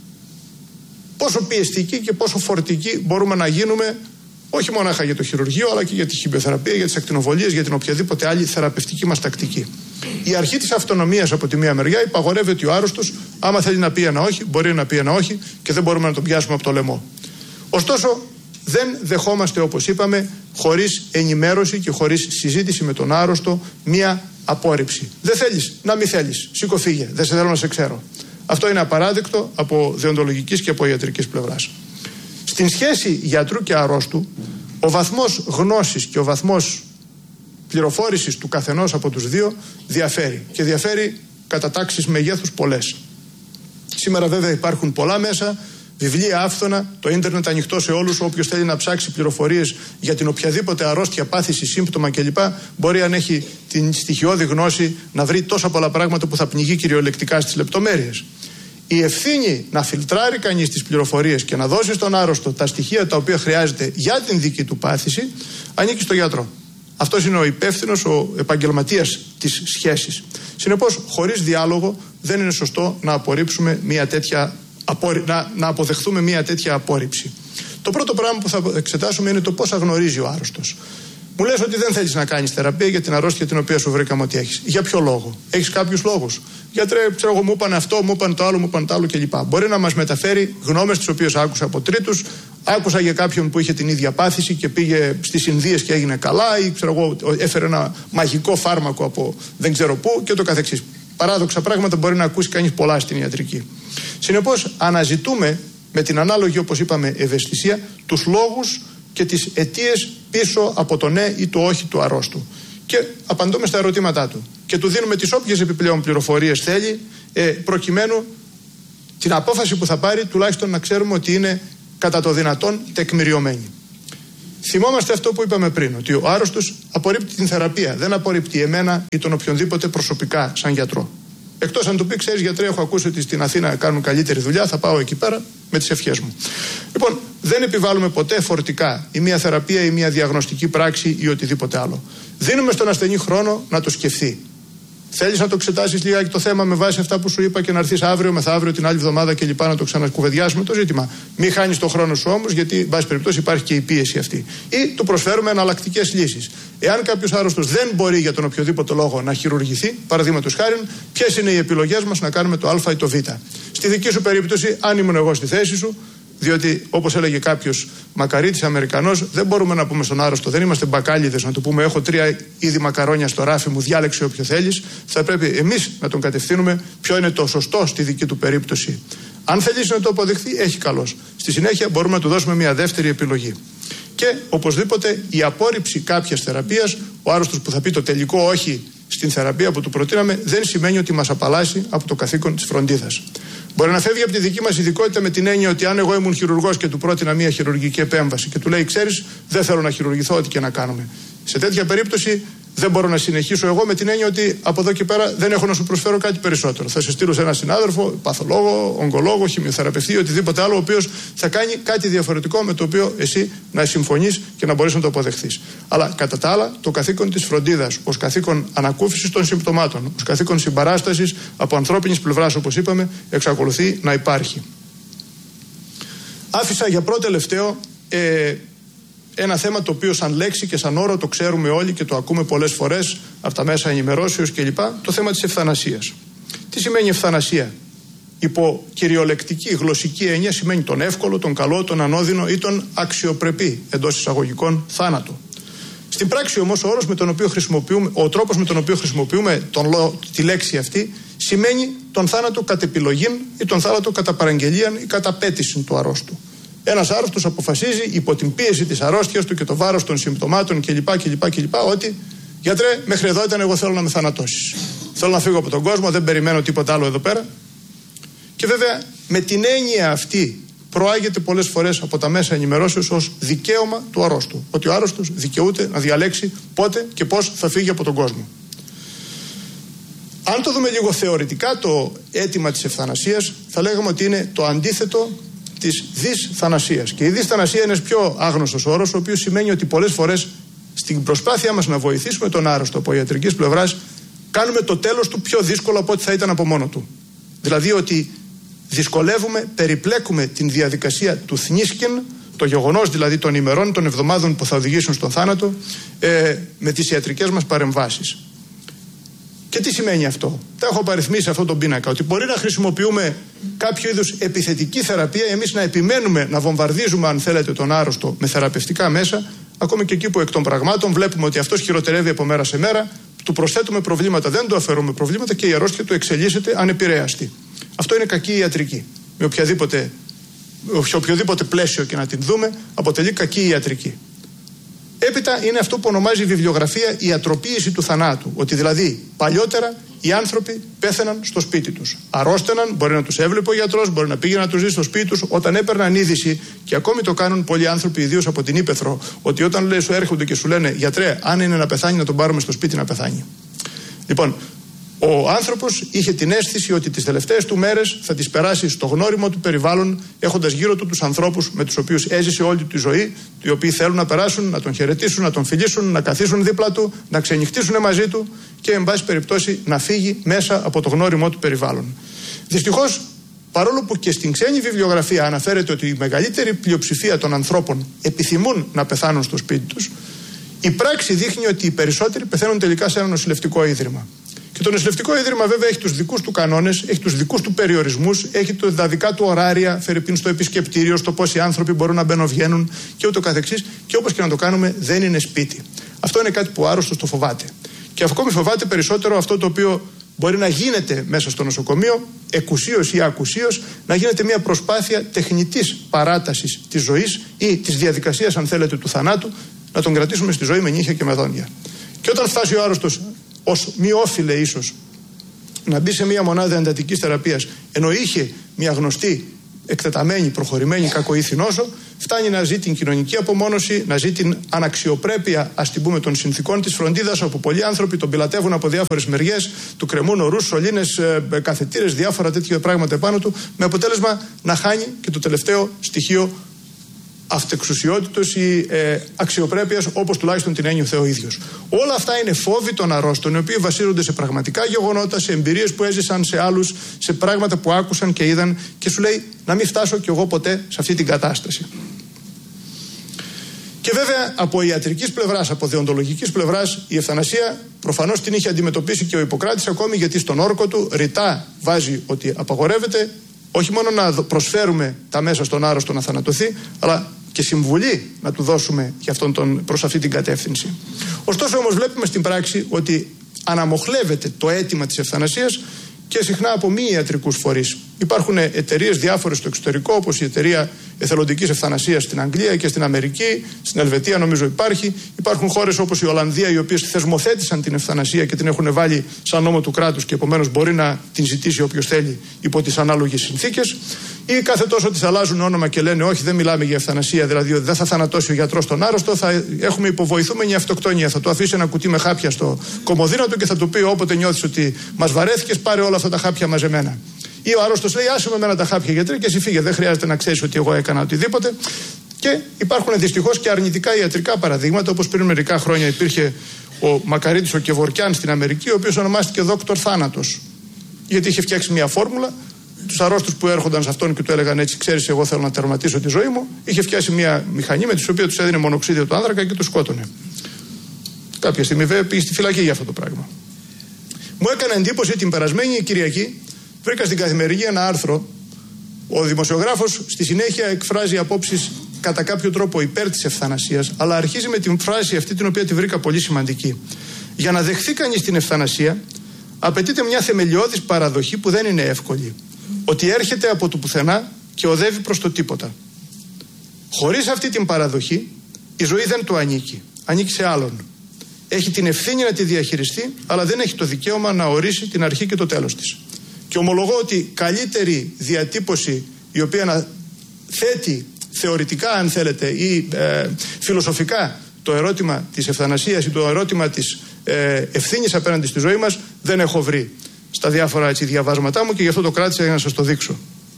Πόσο πιεστικοί και πόσο φορτικοί μπορούμε να γίνουμε, όχι μόνο για το χειρουργείο, αλλά και για τη χημειοθεραπεία, για τις ακτινοβολίες, για την οποιαδήποτε άλλη θεραπευτική μας τακτική. Η αρχή της αυτονομίας από τη μία μεριά υπαγορεύει ότι ο άρρωστος, άμα θέλει να πει ένα όχι, μπορεί να πει ένα όχι και δεν μπορούμε να τον πιάσουμε από το λαιμό. Ωστόσο, δεν δεχόμαστε, όπως είπαμε, χωρίς ενημέρωση και χωρίς συζήτηση με τον άρρωστο, μία απόρριψη. Δεν θέλεις, να μην θέλεις. Σήκω, φύγε. Δεν σε θέλω να σε ξέρω. Αυτό είναι απαράδεκτο από δεοντολογικής και από ιατρικής πλευράς. Στην σχέση γιατρού και αρρώστου, ο βαθμός γνώσης και ο βαθμός πληροφόρησης του καθενός από τους δύο διαφέρει. Και διαφέρει κατά τάξεις μεγέθους πολλές. Σήμερα βέβαια υπάρχουν πολλά μέσα, βιβλία άφθονα, το ίντερνετ ανοιχτό σε όλους. Όποιος θέλει να ψάξει πληροφορίες για την οποιαδήποτε αρρώστια, πάθηση, σύμπτωμα κλπ., μπορεί, αν έχει την στοιχειώδη γνώση, να βρει τόσα πολλά πράγματα που θα πνιγεί κυριολεκτικά στις λεπτομέρειες. Η ευθύνη να φιλτράρει κανείς τις πληροφορίες και να δώσει στον άρρωστο τα στοιχεία τα οποία χρειάζεται για την δική του πάθηση ανήκει στο γιατρό. Αυτός είναι ο υπεύθυνος, ο επαγγελματίας της σχέσης. Συνεπώς, χωρίς διάλογο δεν είναι σωστό να απορρίψουμε να αποδεχθούμε μια τέτοια απόρριψη. Το πρώτο πράγμα που θα εξετάσουμε είναι το πόσα γνωρίζει ο άρρωστος. Μου λες ότι δεν θέλεις να κάνεις θεραπεία για την αρρώστια την οποία σου βρήκαμε ότι έχεις. Για ποιο λόγο? Έχεις κάποιους λόγους? Γιατρέ, ξέρω εγώ, μου είπαν αυτό, μου είπαν το άλλο, μου είπαν το άλλο κλπ. Μπορεί να μας μεταφέρει γνώμες τις οποίες άκουσα από τρίτους. Άκουσα για κάποιον που είχε την ίδια πάθηση και πήγε στις Ινδίες και έγινε καλά, ή ξέρω εγώ, έφερε ένα μαγικό φάρμακο από δεν ξέρω πού και το καθεξής. Παράδοξα πράγματα μπορεί να ακούσει κανείς πολλά στην ιατρική. Συνεπώς, αναζητούμε με την ανάλογη, όπως είπαμε, ευαισθησία τους λόγους και τις αιτίες πίσω από το ναι ή το όχι του αρρώστου. Και απαντούμε στα ερωτήματά του. Και του δίνουμε τις όποιες επιπλέον πληροφορίες θέλει, προκειμένου την απόφαση που θα πάρει τουλάχιστον να ξέρουμε ότι είναι κατά το δυνατόν τεκμηριωμένη. Θυμόμαστε αυτό που είπαμε πριν, ότι ο άρρωστος απορρίπτει την θεραπεία, δεν απορρίπτει εμένα ή τον οποιονδήποτε προσωπικά σαν γιατρό. Εκτός αν του πει, ξέρεις γιατρέ, έχω ακούσει ότι στην Αθήνα κάνουν καλύτερη δουλειά, θα πάω εκεί πέρα με τις ευχές μου. Λοιπόν, δεν επιβάλλουμε ποτέ φορτικά ή μια θεραπεία ή μια διαγνωστική πράξη ή οτιδήποτε άλλο. Δίνουμε στον ασθενή χρόνο να το σκεφτεί. Θέλεις να το εξετάσεις λιγάκι το θέμα με βάση αυτά που σου είπα και να έρθεις αύριο, μεθαύριο, την άλλη εβδομάδα κλπ. Να το ξανακουβεντιάσουμε το ζήτημα. Μην χάνεις τον χρόνο σου όμως, γιατί, εν πάση περιπτώσει, υπάρχει και η πίεση αυτή. Ή του προσφέρουμε εναλλακτικές λύσεις. Εάν κάποιος άρρωστος δεν μπορεί για τον οποιοδήποτε λόγο να χειρουργηθεί, παραδείγματος χάριν, ποιες είναι οι επιλογές μας να κάνουμε το Α ή το Β. Στη δική σου περίπτωση, αν ήμουν εγώ στη θέση σου, διότι όπως έλεγε κάποιος μακαρίτης Αμερικανός, δεν μπορούμε να πούμε στον άρρωστο, δεν είμαστε μπακάλιδες να του πούμε: έχω 3 είδη μακαρόνια στο ράφι μου, διάλεξε όποιο θέλεις. Θα πρέπει εμείς να τον κατευθύνουμε ποιο είναι το σωστό στη δική του περίπτωση. Αν θελήσει να το αποδεχθεί, έχει καλώς. Στη συνέχεια μπορούμε να του δώσουμε μια δεύτερη επιλογή. Και οπωσδήποτε η απόρριψη κάποιας θεραπείας, ο άρρωστος που θα πει το τελικό όχι στην θεραπεία που του προτείναμε, δεν σημαίνει ότι μας απαλλάσσει από το καθήκον της φροντίδας. Μπορεί να φεύγει από τη δική μας ειδικότητα με την έννοια ότι αν εγώ ήμουν χειρουργός και του πρότεινα μια χειρουργική επέμβαση και του λέει: ξέρεις, δεν θέλω να χειρουργηθώ, ό,τι και να κάνουμε. Σε τέτοια περίπτωση δεν μπορώ να συνεχίσω εγώ με την έννοια ότι από εδώ και πέρα δεν έχω να σου προσφέρω κάτι περισσότερο. Θα σε στείλω σε έναν συνάδελφο, παθολόγο, ογκολόγο, χημειοθεραπευτή, οτιδήποτε άλλο, ο οποίος θα κάνει κάτι διαφορετικό με το οποίο εσύ να συμφωνείς και να μπορείς να το αποδεχθείς. Αλλά κατά τα άλλα, το καθήκον της φροντίδας, ως καθήκον ανακούφισης των συμπτωμάτων, ως καθήκον συμπαράστασης από ανθρώπινης πλευράς, όπως είπαμε, εξακολουθεί να υπάρχει. Άφησα για πρώτο τελευταίο ένα θέμα το οποίο σαν λέξη και σαν όρο το ξέρουμε όλοι και το ακούμε πολλές φορές από τα μέσα ενημερώσεως κλπ. Το θέμα της ευθανασίας. Τι σημαίνει ευθανασία? Υπό κυριολεκτική γλωσσική έννοια σημαίνει τον εύκολο, τον καλό, τον ανώδυνο ή τον αξιοπρεπή εντός εισαγωγικών θάνατο. Στην πράξη όμως ο τρόπος με τον οποίο χρησιμοποιούμε τη λέξη αυτή σημαίνει τον θάνατο κατ' επιλογήν ή τον θάνατο κατά παραγγελίαν ή κατά απέτηση του αρρώστου. Ένας άρρωστος αποφασίζει υπό την πίεση της αρρώστιας του και το βάρος των συμπτωμάτων κλπ. Ότι γιατρέ, μέχρι εδώ ήταν, εγώ θέλω να με θανατώσεις. Θέλω να φύγω από τον κόσμο, δεν περιμένω τίποτα άλλο εδώ πέρα. Και βέβαια με την έννοια αυτή προάγεται πολλές φορές από τα μέσα ενημερώσεως ως δικαίωμα του αρρώστου. Ότι ο άρρωστος δικαιούται να διαλέξει πότε και πώς θα φύγει από τον κόσμο. Αν το δούμε λίγο θεωρητικά, το αίτημα της ευθανασίας θα λέγαμε ότι είναι το αντίθετο της δυσθανασίας. Και η δυσθανασία είναι ένας πιο άγνωστος όρος, ο οποίος σημαίνει ότι πολλές φορές στην προσπάθειά μας να βοηθήσουμε τον άρρωστο από ιατρικής πλευράς, κάνουμε το τέλος του πιο δύσκολο από ό,τι θα ήταν από μόνο του. Δηλαδή ότι δυσκολεύουμε, περιπλέκουμε την διαδικασία του θνίσκεν, το γεγονός δηλαδή των ημερών, των εβδομάδων που θα οδηγήσουν στον θάνατο, με τις ιατρικές μας παρεμβάσεις. Και τι σημαίνει αυτό? Τα έχω απαριθμίσει αυτόν τον πίνακα. Ότι μπορεί να χρησιμοποιούμε κάποιο είδους επιθετική θεραπεία, εμείς να επιμένουμε να βομβαρδίζουμε, αν θέλετε, τον άρρωστο με θεραπευτικά μέσα, ακόμη και εκεί που εκ των πραγμάτων βλέπουμε ότι αυτός χειροτερεύει από μέρα σε μέρα, του προσθέτουμε προβλήματα, δεν του αφαιρούμε προβλήματα και η αρρώστια του εξελίσσεται ανεπηρέαστη. Αυτό είναι κακή ιατρική. Σε οποιοδήποτε πλαίσιο και να την δούμε, αποτελεί κακή ιατρική. Έπειτα είναι αυτό που ονομάζει η βιβλιογραφία η ιατροποίηση του θανάτου. Ότι δηλαδή παλιότερα οι άνθρωποι πέθαιναν στο σπίτι τους. Αρρώστεναν, μπορεί να τους έβλεπε ο γιατρός, μπορεί να πήγε να τους δει στο σπίτι τους. Όταν έπαιρναν είδηση, και ακόμη το κάνουν πολλοί άνθρωποι, ιδίως από την Ύπαιθρο, ότι όταν λέει, σου έρχονται και σου λένε: γιατρέ, αν είναι να πεθάνει, να τον πάρουμε στο σπίτι να πεθάνει. Λοιπόν, ο άνθρωπος είχε την αίσθηση ότι τις τελευταίες του μέρες θα τις περάσει στο γνώριμο του περιβάλλον, έχοντας γύρω του τους ανθρώπους με τους οποίους έζησε όλη του τη ζωή, οι οποίοι θέλουν να περάσουν, να τον χαιρετήσουν, να τον φιλήσουν, να καθίσουν δίπλα του, να ξενυχτήσουν μαζί του και, εν πάση περιπτώσει, να φύγει μέσα από το γνώριμο του περιβάλλον. Δυστυχώς, παρόλο που και στην ξένη βιβλιογραφία αναφέρεται ότι η μεγαλύτερη πλειοψηφία των ανθρώπων επιθυμούν να πεθάνουν στο σπίτι τους, η πράξη δείχνει ότι οι περισσότεροι πεθαίνουν τελικά σε ένα νοσηλευτικό ίδρυμα. Και το νοσηλευτικό ίδρυμα βέβαια έχει τους δικούς του κανόνες, έχει τους δικούς του περιορισμούς, έχει τα δικά του ωράρια, φερειπίν στο επισκεπτήριο, στο πόσοι άνθρωποι μπορούν να μπαίνουν-βγαίνουν και ούτω καθεξής. Και όπως και να το κάνουμε, δεν είναι σπίτι. Αυτό είναι κάτι που ο άρρωστος το φοβάται. Και ακόμη φοβάται περισσότερο αυτό το οποίο μπορεί να γίνεται μέσα στο νοσοκομείο, εκουσίως ή ακουσίως, να γίνεται μια προσπάθεια τεχνητής παράτασης της ζωής ή της διαδικασίας, αν θέλετε, του θανάτου, να τον κρατήσουμε στη ζωή με νύχια και με δόντια. Και όταν φτάσει ο άρρωστος, ως μη όφιλε ίσως, να μπει σε μια μονάδα εντατικής θεραπείας, ενώ είχε μια γνωστή, εκτεταμένη, προχωρημένη κακοήθη νόσο, φτάνει να ζει την κοινωνική απομόνωση, να ζει την αναξιοπρέπεια, ας την πούμε, των συνθήκων της φροντίδας, όπου πολλοί άνθρωποι τον πιλατεύουν από διάφορες μεριές, του κρεμούν ορούς, σωλήνες, καθετήρες, διάφορα τέτοια πράγματα επάνω του, με αποτέλεσμα να χάνει και το τελευταίο στοιχείο αυτεξουσιότητος ή αξιοπρέπειας, όπως τουλάχιστον την ένιωθε ο ίδιος. Όλα αυτά είναι φόβοι των αρρώστων, οι οποίοι βασίζονται σε πραγματικά γεγονότα, σε εμπειρίες που έζησαν, σε άλλους, σε πράγματα που άκουσαν και είδαν, και σου λέει να μην φτάσω κι εγώ ποτέ σε αυτή την κατάσταση. Και βέβαια από ιατρικής πλευράς, από δεοντολογικής πλευράς, η ευθανασία προφανώς την είχε αντιμετωπίσει και ο Ιπποκράτης, ακόμη γιατί στον όρκο του ρητά βάζει ότι απαγορεύεται όχι μόνο να προσφέρουμε τα μέσα στον άρρωστο να θανατωθεί, αλλά και συμβουλή να του δώσουμε προς αυτή την κατεύθυνση. Ωστόσο όμως βλέπουμε στην πράξη ότι αναμοχλεύεται το αίτημα της ευθανασίας και συχνά από μη ιατρικούς φορείς. Υπάρχουν εταιρείες διάφορες στο εξωτερικό, όπως η εταιρεία εθελοντικής ευθανασίας στην Αγγλία και στην Αμερική, στην Ελβετία νομίζω υπάρχει. Υπάρχουν χώρες όπως η Ολλανδία, οι οποίες θεσμοθέτησαν την ευθανασία και την έχουν βάλει σαν νόμο του κράτους και επομένως μπορεί να την ζητήσει όποιος θέλει υπό τις ανάλογες συνθήκες. Ή κάθε τόσο τις αλλάζουν όνομα και λένε όχι, δεν μιλάμε για ευθανασία, δηλαδή ότι δεν θα θανατώσει ο γιατρός τον άρρωστο, θα έχουμε υποβοηθούμενη αυτοκτονία. Θα του αφήσει ένα κουτί με χάπια στο κομμωδίνο του και θα του πει όποτε νιώθεις ότι μας βαρέθηκες, πάρε όλα αυτά τα χάπια μαζεμένα. Ή ο άρρωστος λέει άσε με εμένα τα χάπια γιατρέ και εσύ φύγε, δεν χρειάζεται να ξέρεις ότι εγώ έκανα οτιδήποτε. Και υπάρχουν δυστυχώς και αρνητικά ιατρικά παραδείγματα, όπως πριν μερικά χρόνια υπήρχε ο Μακαρίτης ο Κεβορκιάν στην Αμερική, ο οποίος ονομάστηκε Δόκτωρ Θάνατος. Γιατί είχε φτιάξει μια φόρμουλα, τους αρρώστους που έρχονταν σε αυτόν και του έλεγαν έτσι, ξέρεις, εγώ θέλω να τερματίσω τη ζωή μου, είχε φτιάσει μια μηχανή με την οποία τους έδινε μονοξίδιο του άνθρακα και τους σκότωνε. Κάποια στιγμή βέβαια πήγε στη φυλακή για αυτό το πράγμα. Μου έκανε εντύπωση την περασμένη Κυριακή. Βρήκα στην Καθημερινή ένα άρθρο. Ο δημοσιογράφος στη συνέχεια εκφράζει απόψεις κατά κάποιο τρόπο υπέρ της ευθανασίας, αλλά αρχίζει με την φράση αυτή, την οποία τη βρήκα πολύ σημαντική. Για να δεχθεί κανείς την ευθανασία, απαιτείται μια θεμελιώδης παραδοχή που δεν είναι εύκολη. Ότι έρχεται από το πουθενά και οδεύει προς το τίποτα. Χωρίς αυτή την παραδοχή, η ζωή δεν του ανήκει. Ανήκει σε άλλον. Έχει την ευθύνη να τη διαχειριστεί, αλλά δεν έχει το δικαίωμα να ορίσει την αρχή και το τέλος της. Και ομολογώ ότι καλύτερη διατύπωση, η οποία να θέτει θεωρητικά, αν θέλετε, ή φιλοσοφικά το ερώτημα της ευθανασίας ή το ερώτημα της ευθύνης απέναντι στη ζωή μας, δεν έχω βρει στα διάφορα διαβάσματά μου, και γι' αυτό το κράτησα για να σας το δείξω.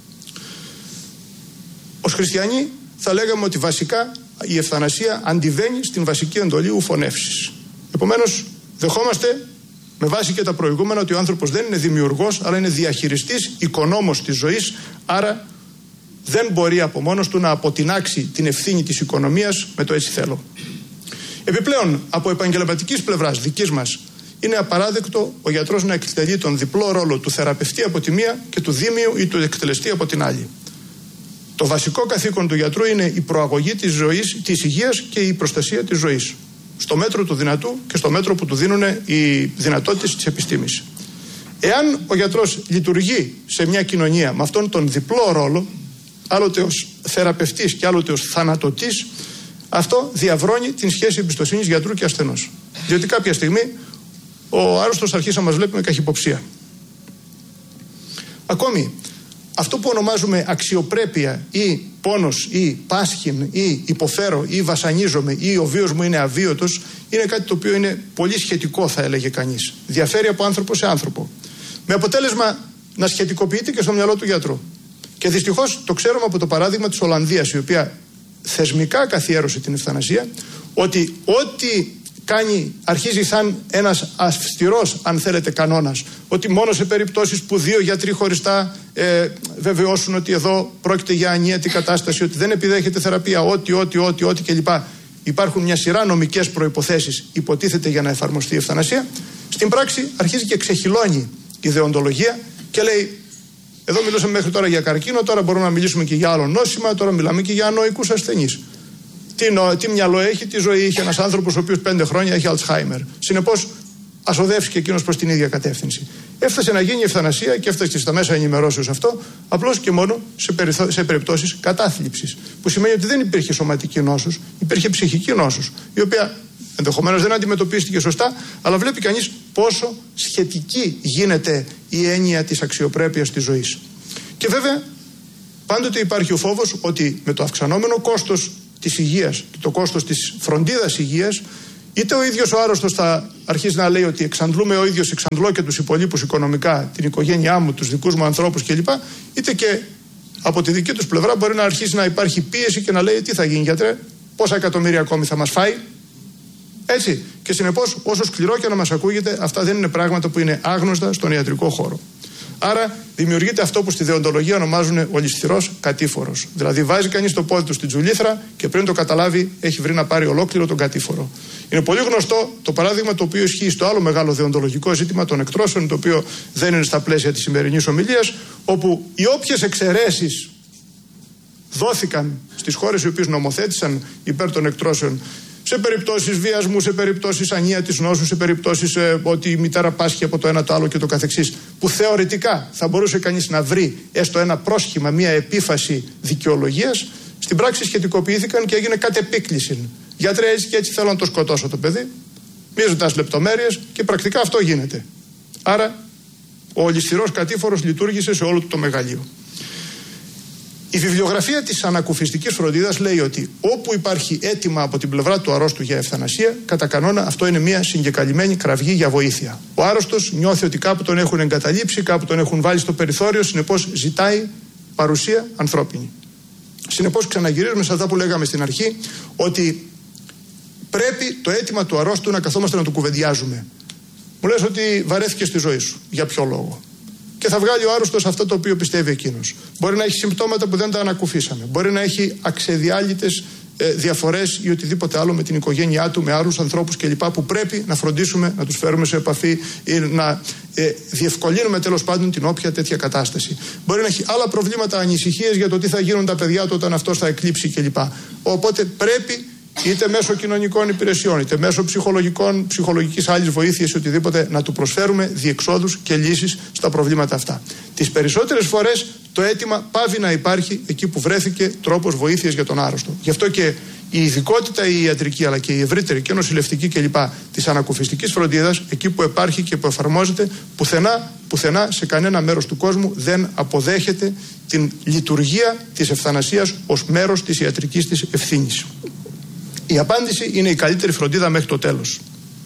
Ως χριστιανοί θα λέγαμε ότι βασικά η ευθανασία αντιβαίνει στην βασική εντολή ουφωνεύσης. Επομένως δεχόμαστε με βάση και τα προηγούμενα ότι ο άνθρωπος δεν είναι δημιουργός, αλλά είναι διαχειριστής, οικονόμος της ζωής, άρα δεν μπορεί από μόνος του να αποτινάξει την ευθύνη της οικονομίας με το έτσι θέλω. Επιπλέον, από επαγγελματικής πλευράς δικής μας, είναι απαράδεκτο ο γιατρός να εκτελεί τον διπλό ρόλο του θεραπευτή από τη μία και του δήμιου ή του εκτελεστή από την άλλη. Το βασικό καθήκον του γιατρού είναι η προαγωγή της ζωής, της υγείας και η προστασία της ζωής. Στο μέτρο του δυνατού και στο μέτρο που του δίνουν οι δυνατότητες της επιστήμης. Εάν ο γιατρός λειτουργεί σε μια κοινωνία με αυτόν τον διπλό ρόλο, άλλοτε ως θεραπευτής και άλλοτε ως θανατωτής, αυτό διαβρώνει την σχέση εμπιστοσύνης γιατρού και ασθενούς. Διότι κάποια στιγμή ο άρρωστος αρχίσει να μας βλέπει με καχυποψία. Ακόμη, αυτό που ονομάζουμε αξιοπρέπεια ή πόνος ή πάσχην ή υποφέρω ή βασανίζομαι ή ο βίος μου είναι αβίωτος, είναι κάτι το οποίο είναι πολύ σχετικό, θα έλεγε κανείς. Διαφέρει από άνθρωπο σε άνθρωπο. Με αποτέλεσμα να σχετικοποιείται και στο μυαλό του γιατρού. Και δυστυχώς το ξέρουμε από το παράδειγμα της Ολλανδίας, η οποία θεσμικά καθιέρωσε την ευθανασία, ότι ό,τι κάνει, αρχίζει σαν ένας αυστηρός, αν θέλετε, κανόνας, ότι μόνο σε περιπτώσεις που δύο γιατροί χωριστά βεβαιώσουν ότι εδώ πρόκειται για ανίατη κατάσταση, ότι δεν επιδέχεται θεραπεία, ό,τι κλπ. Υπάρχουν μια σειρά νομικές προϋποθέσεις, υποτίθεται, για να εφαρμοστεί η ευθανασία. Στην πράξη αρχίζει και ξεχυλώνει η δεοντολογία και λέει: εδώ μιλούσαμε μέχρι τώρα για καρκίνο, τώρα μπορούμε να μιλήσουμε και για άλλο νόσημα, τώρα μιλάμε και για ανοικούς ασθενείς. Τι μυαλό έχει, τι ζωή είχε ένας άνθρωπος ο οποίος 5 χρόνια έχει Αλτσχάιμερ. Συνεπώς, ας οδεύσει και εκείνος προς την ίδια κατεύθυνση. Έφτασε να γίνει ευθανασία και έφτασε στα μέσα ενημερώσεως αυτό, απλώς και μόνο σε περιπτώσεις κατάθλιψης. Που σημαίνει ότι δεν υπήρχε σωματική νόσος, υπήρχε ψυχική νόσος, η οποία ενδεχομένως δεν αντιμετωπίστηκε σωστά, αλλά βλέπει κανείς πόσο σχετική γίνεται η έννοια της αξιοπρέπειας της ζωής. Και βέβαια, πάντοτε υπάρχει ο φόβος ότι με το αυξανόμενο κόστος της υγείας και το κόστος της φροντίδας υγείας, είτε ο ίδιος ο άρρωστος θα αρχίσει να λέει ότι εξαντλούμε ο ίδιος, εξαντλώ και τους υπολείπους οικονομικά, την οικογένειά μου, τους δικούς μου ανθρώπους κλπ. Είτε και από τη δική τους πλευρά μπορεί να αρχίσει να υπάρχει πίεση και να λέει τι θα γίνει, γιατρέ, πόσα εκατομμύρια ακόμη θα μας φάει. Έτσι. Και συνεπώς, όσο σκληρό και να μας ακούγεται, αυτά δεν είναι πράγματα που είναι άγνωστα στον ιατρικό χώρο. Άρα δημιουργείται αυτό που στη δεοντολογία ονομάζουν ολισθηρός κατήφορος. Δηλαδή βάζει κανείς το πόδι του στην τζουλήθρα και πριν το καταλάβει έχει βρει να πάρει ολόκληρο τον κατήφορο. Είναι πολύ γνωστό το παράδειγμα το οποίο ισχύει στο άλλο μεγάλο δεοντολογικό ζήτημα των εκτρώσεων, το οποίο δεν είναι στα πλαίσια της σημερινής ομιλίας, όπου οι όποιες εξαιρέσεις δόθηκαν στις χώρες οι οποίες νομοθέτησαν υπέρ των εκτρώσεων, σε περιπτώσεις βιασμού, σε περιπτώσεις ανίατης νόσου, σε περιπτώσεις ότι η μητέρα πάσχει από το ένα το άλλο και το καθεξής, που θεωρητικά θα μπορούσε κανείς να βρει έστω ένα πρόσχημα, μια επίφαση δικαιολογίας, στην πράξη σχετικοποιήθηκαν και έγινε κατ' επίκληση. Γιατρέ, έτσι και έτσι θέλω να το σκοτώσω το παιδί, μη ζητάς λεπτομέρειες και πρακτικά αυτό γίνεται. Άρα ο ολισθηρός κατήφορος λειτουργήσε σε όλο το μεγαλείο. Η βιβλιογραφία της ανακουφιστικής φροντίδας λέει ότι όπου υπάρχει αίτημα από την πλευρά του αρρώστου για ευθανασία, κατά κανόνα αυτό είναι μια συγκεκαλυμμένη κραυγή για βοήθεια. Ο άρρωστος νιώθει ότι κάπου τον έχουν εγκαταλείψει, κάπου τον έχουν βάλει στο περιθώριο, συνεπώς ζητάει παρουσία ανθρώπινη. Συνεπώς ξαναγυρίζουμε σε αυτά που λέγαμε στην αρχή, ότι πρέπει το αίτημα του αρρώστου να καθόμαστε να το κουβεντιάζουμε. Μου λες ότι βαρέθηκες στη ζωή σου. Για ποιο λόγο? Και θα βγάλει ο άρρωστος αυτό το οποίο πιστεύει εκείνος. Μπορεί να έχει συμπτώματα που δεν τα ανακουφίσαμε. Μπορεί να έχει αξεδιάλυτες διαφορές ή οτιδήποτε άλλο με την οικογένειά του, με άλλους ανθρώπους κλπ. Που πρέπει να φροντίσουμε να τους φέρουμε σε επαφή ή να διευκολύνουμε τέλος πάντων την όποια τέτοια κατάσταση. Μπορεί να έχει άλλα προβλήματα, ανησυχίες για το τι θα γίνουν τα παιδιά του όταν αυτός θα εκλείψει κλπ. Οπότε πρέπει είτε μέσω κοινωνικών υπηρεσιών, είτε μέσω ψυχολογικής άλλης βοήθειας ή οτιδήποτε, να του προσφέρουμε διεξόδους και λύσεις στα προβλήματα αυτά. Τις περισσότερες φορές το αίτημα πάβει να υπάρχει εκεί που βρέθηκε τρόπος βοήθειας για τον άρρωστο. Γι' αυτό και η ειδικότητα η ιατρική, αλλά και η ευρύτερη και νοσηλευτική κλπ. Της ανακουφιστικής φροντίδας, εκεί που υπάρχει και που εφαρμόζεται, πουθενά σε κανένα μέρος του κόσμου δεν αποδέχεται την λειτουργία της ευθανασίας ως μέρος της ιατρικής της ευθύνης. Η απάντηση είναι η καλύτερη φροντίδα μέχρι το τέλος.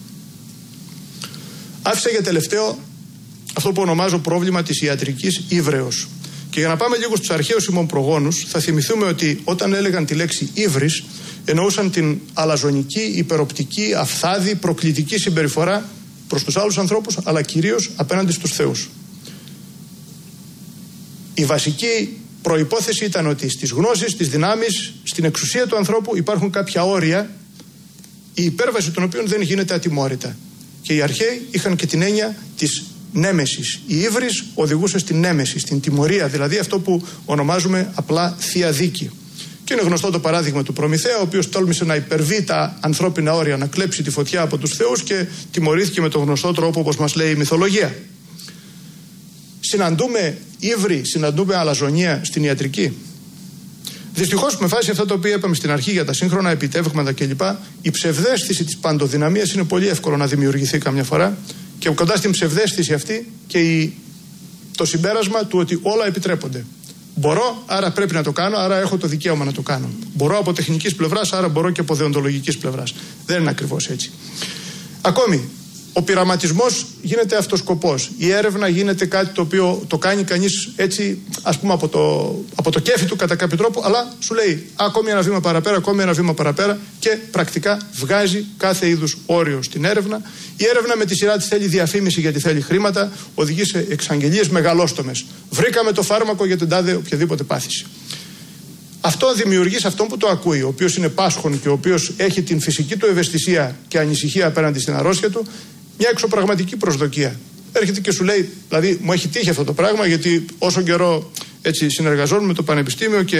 Άφησα για τελευταίο αυτό που ονομάζω πρόβλημα της ιατρικής ύβρεως. Και για να πάμε λίγο στους αρχαίους ημών προγόνους, θα θυμηθούμε ότι όταν έλεγαν τη λέξη ύβρις, εννοούσαν την αλαζονική, υπεροπτική, αφθάδη, προκλητική συμπεριφορά προς τους άλλους ανθρώπους, αλλά κυρίως απέναντι στους θεούς. Η βασική προϋπόθεση ήταν ότι στις γνώσεις, στις δυνάμεις, στην εξουσία του ανθρώπου υπάρχουν κάποια όρια, η υπέρβαση των οποίων δεν γίνεται ατιμόρυτα. Και οι αρχαίοι είχαν και την έννοια της νέμεσης. Η ύβρις οδηγούσε στην νέμεση, στην τιμωρία, δηλαδή αυτό που ονομάζουμε απλά θεία δίκη. Και είναι γνωστό το παράδειγμα του Προμηθέα, ο οποίος τόλμησε να υπερβεί τα ανθρώπινα όρια, να κλέψει τη φωτιά από τους θεούς και τιμωρήθηκε με τον γνωστό τρόπο, όπως μας λέει η μυθολογία. Συναντούμε ύβρι, συναντούμε αλαζονία στην ιατρική. Δυστυχώς, με βάση αυτά τα οποία είπαμε στην αρχή για τα σύγχρονα επιτεύγματα κλπ., η ψευδαίσθηση της παντοδυναμίας είναι πολύ εύκολο να δημιουργηθεί καμιά φορά, και κοντά στην ψευδαίσθηση αυτή και το συμπέρασμα του ότι όλα επιτρέπονται. Μπορώ, άρα πρέπει να το κάνω, άρα έχω το δικαίωμα να το κάνω. Μπορώ από τεχνικής πλευράς, άρα μπορώ και από δεοντολογικής πλευράς. Δεν είναι ακριβώς έτσι. Ακόμη, ο πειραματισμός γίνεται αυτοσκοπός. Η έρευνα γίνεται κάτι το οποίο το κάνει κανείς έτσι, ας πούμε, από το κέφι του κατά κάποιο τρόπο, αλλά σου λέει ακόμη ένα βήμα παραπέρα, ακόμη ένα βήμα παραπέρα, και πρακτικά βγάζει κάθε είδους όριο στην έρευνα. Η έρευνα με τη σειρά της θέλει διαφήμιση γιατί θέλει χρήματα, οδηγεί σε εξαγγελίες μεγαλόστομες. Βρήκαμε το φάρμακο για την τάδε οποιαδήποτε πάθηση. Αυτό δημιουργεί σε αυτόν που το ακούει, ο οποίος είναι πάσχων και ο οποίος έχει την φυσική του ευαισθησία και ανησυχία απέναντι στην αρρώστια του, μια εξωπραγματική προσδοκία. Έρχεται και σου λέει, δηλαδή μου έχει τύχει αυτό το πράγμα, γιατί όσο καιρό έτσι συνεργαζόμουν με το Πανεπιστήμιο και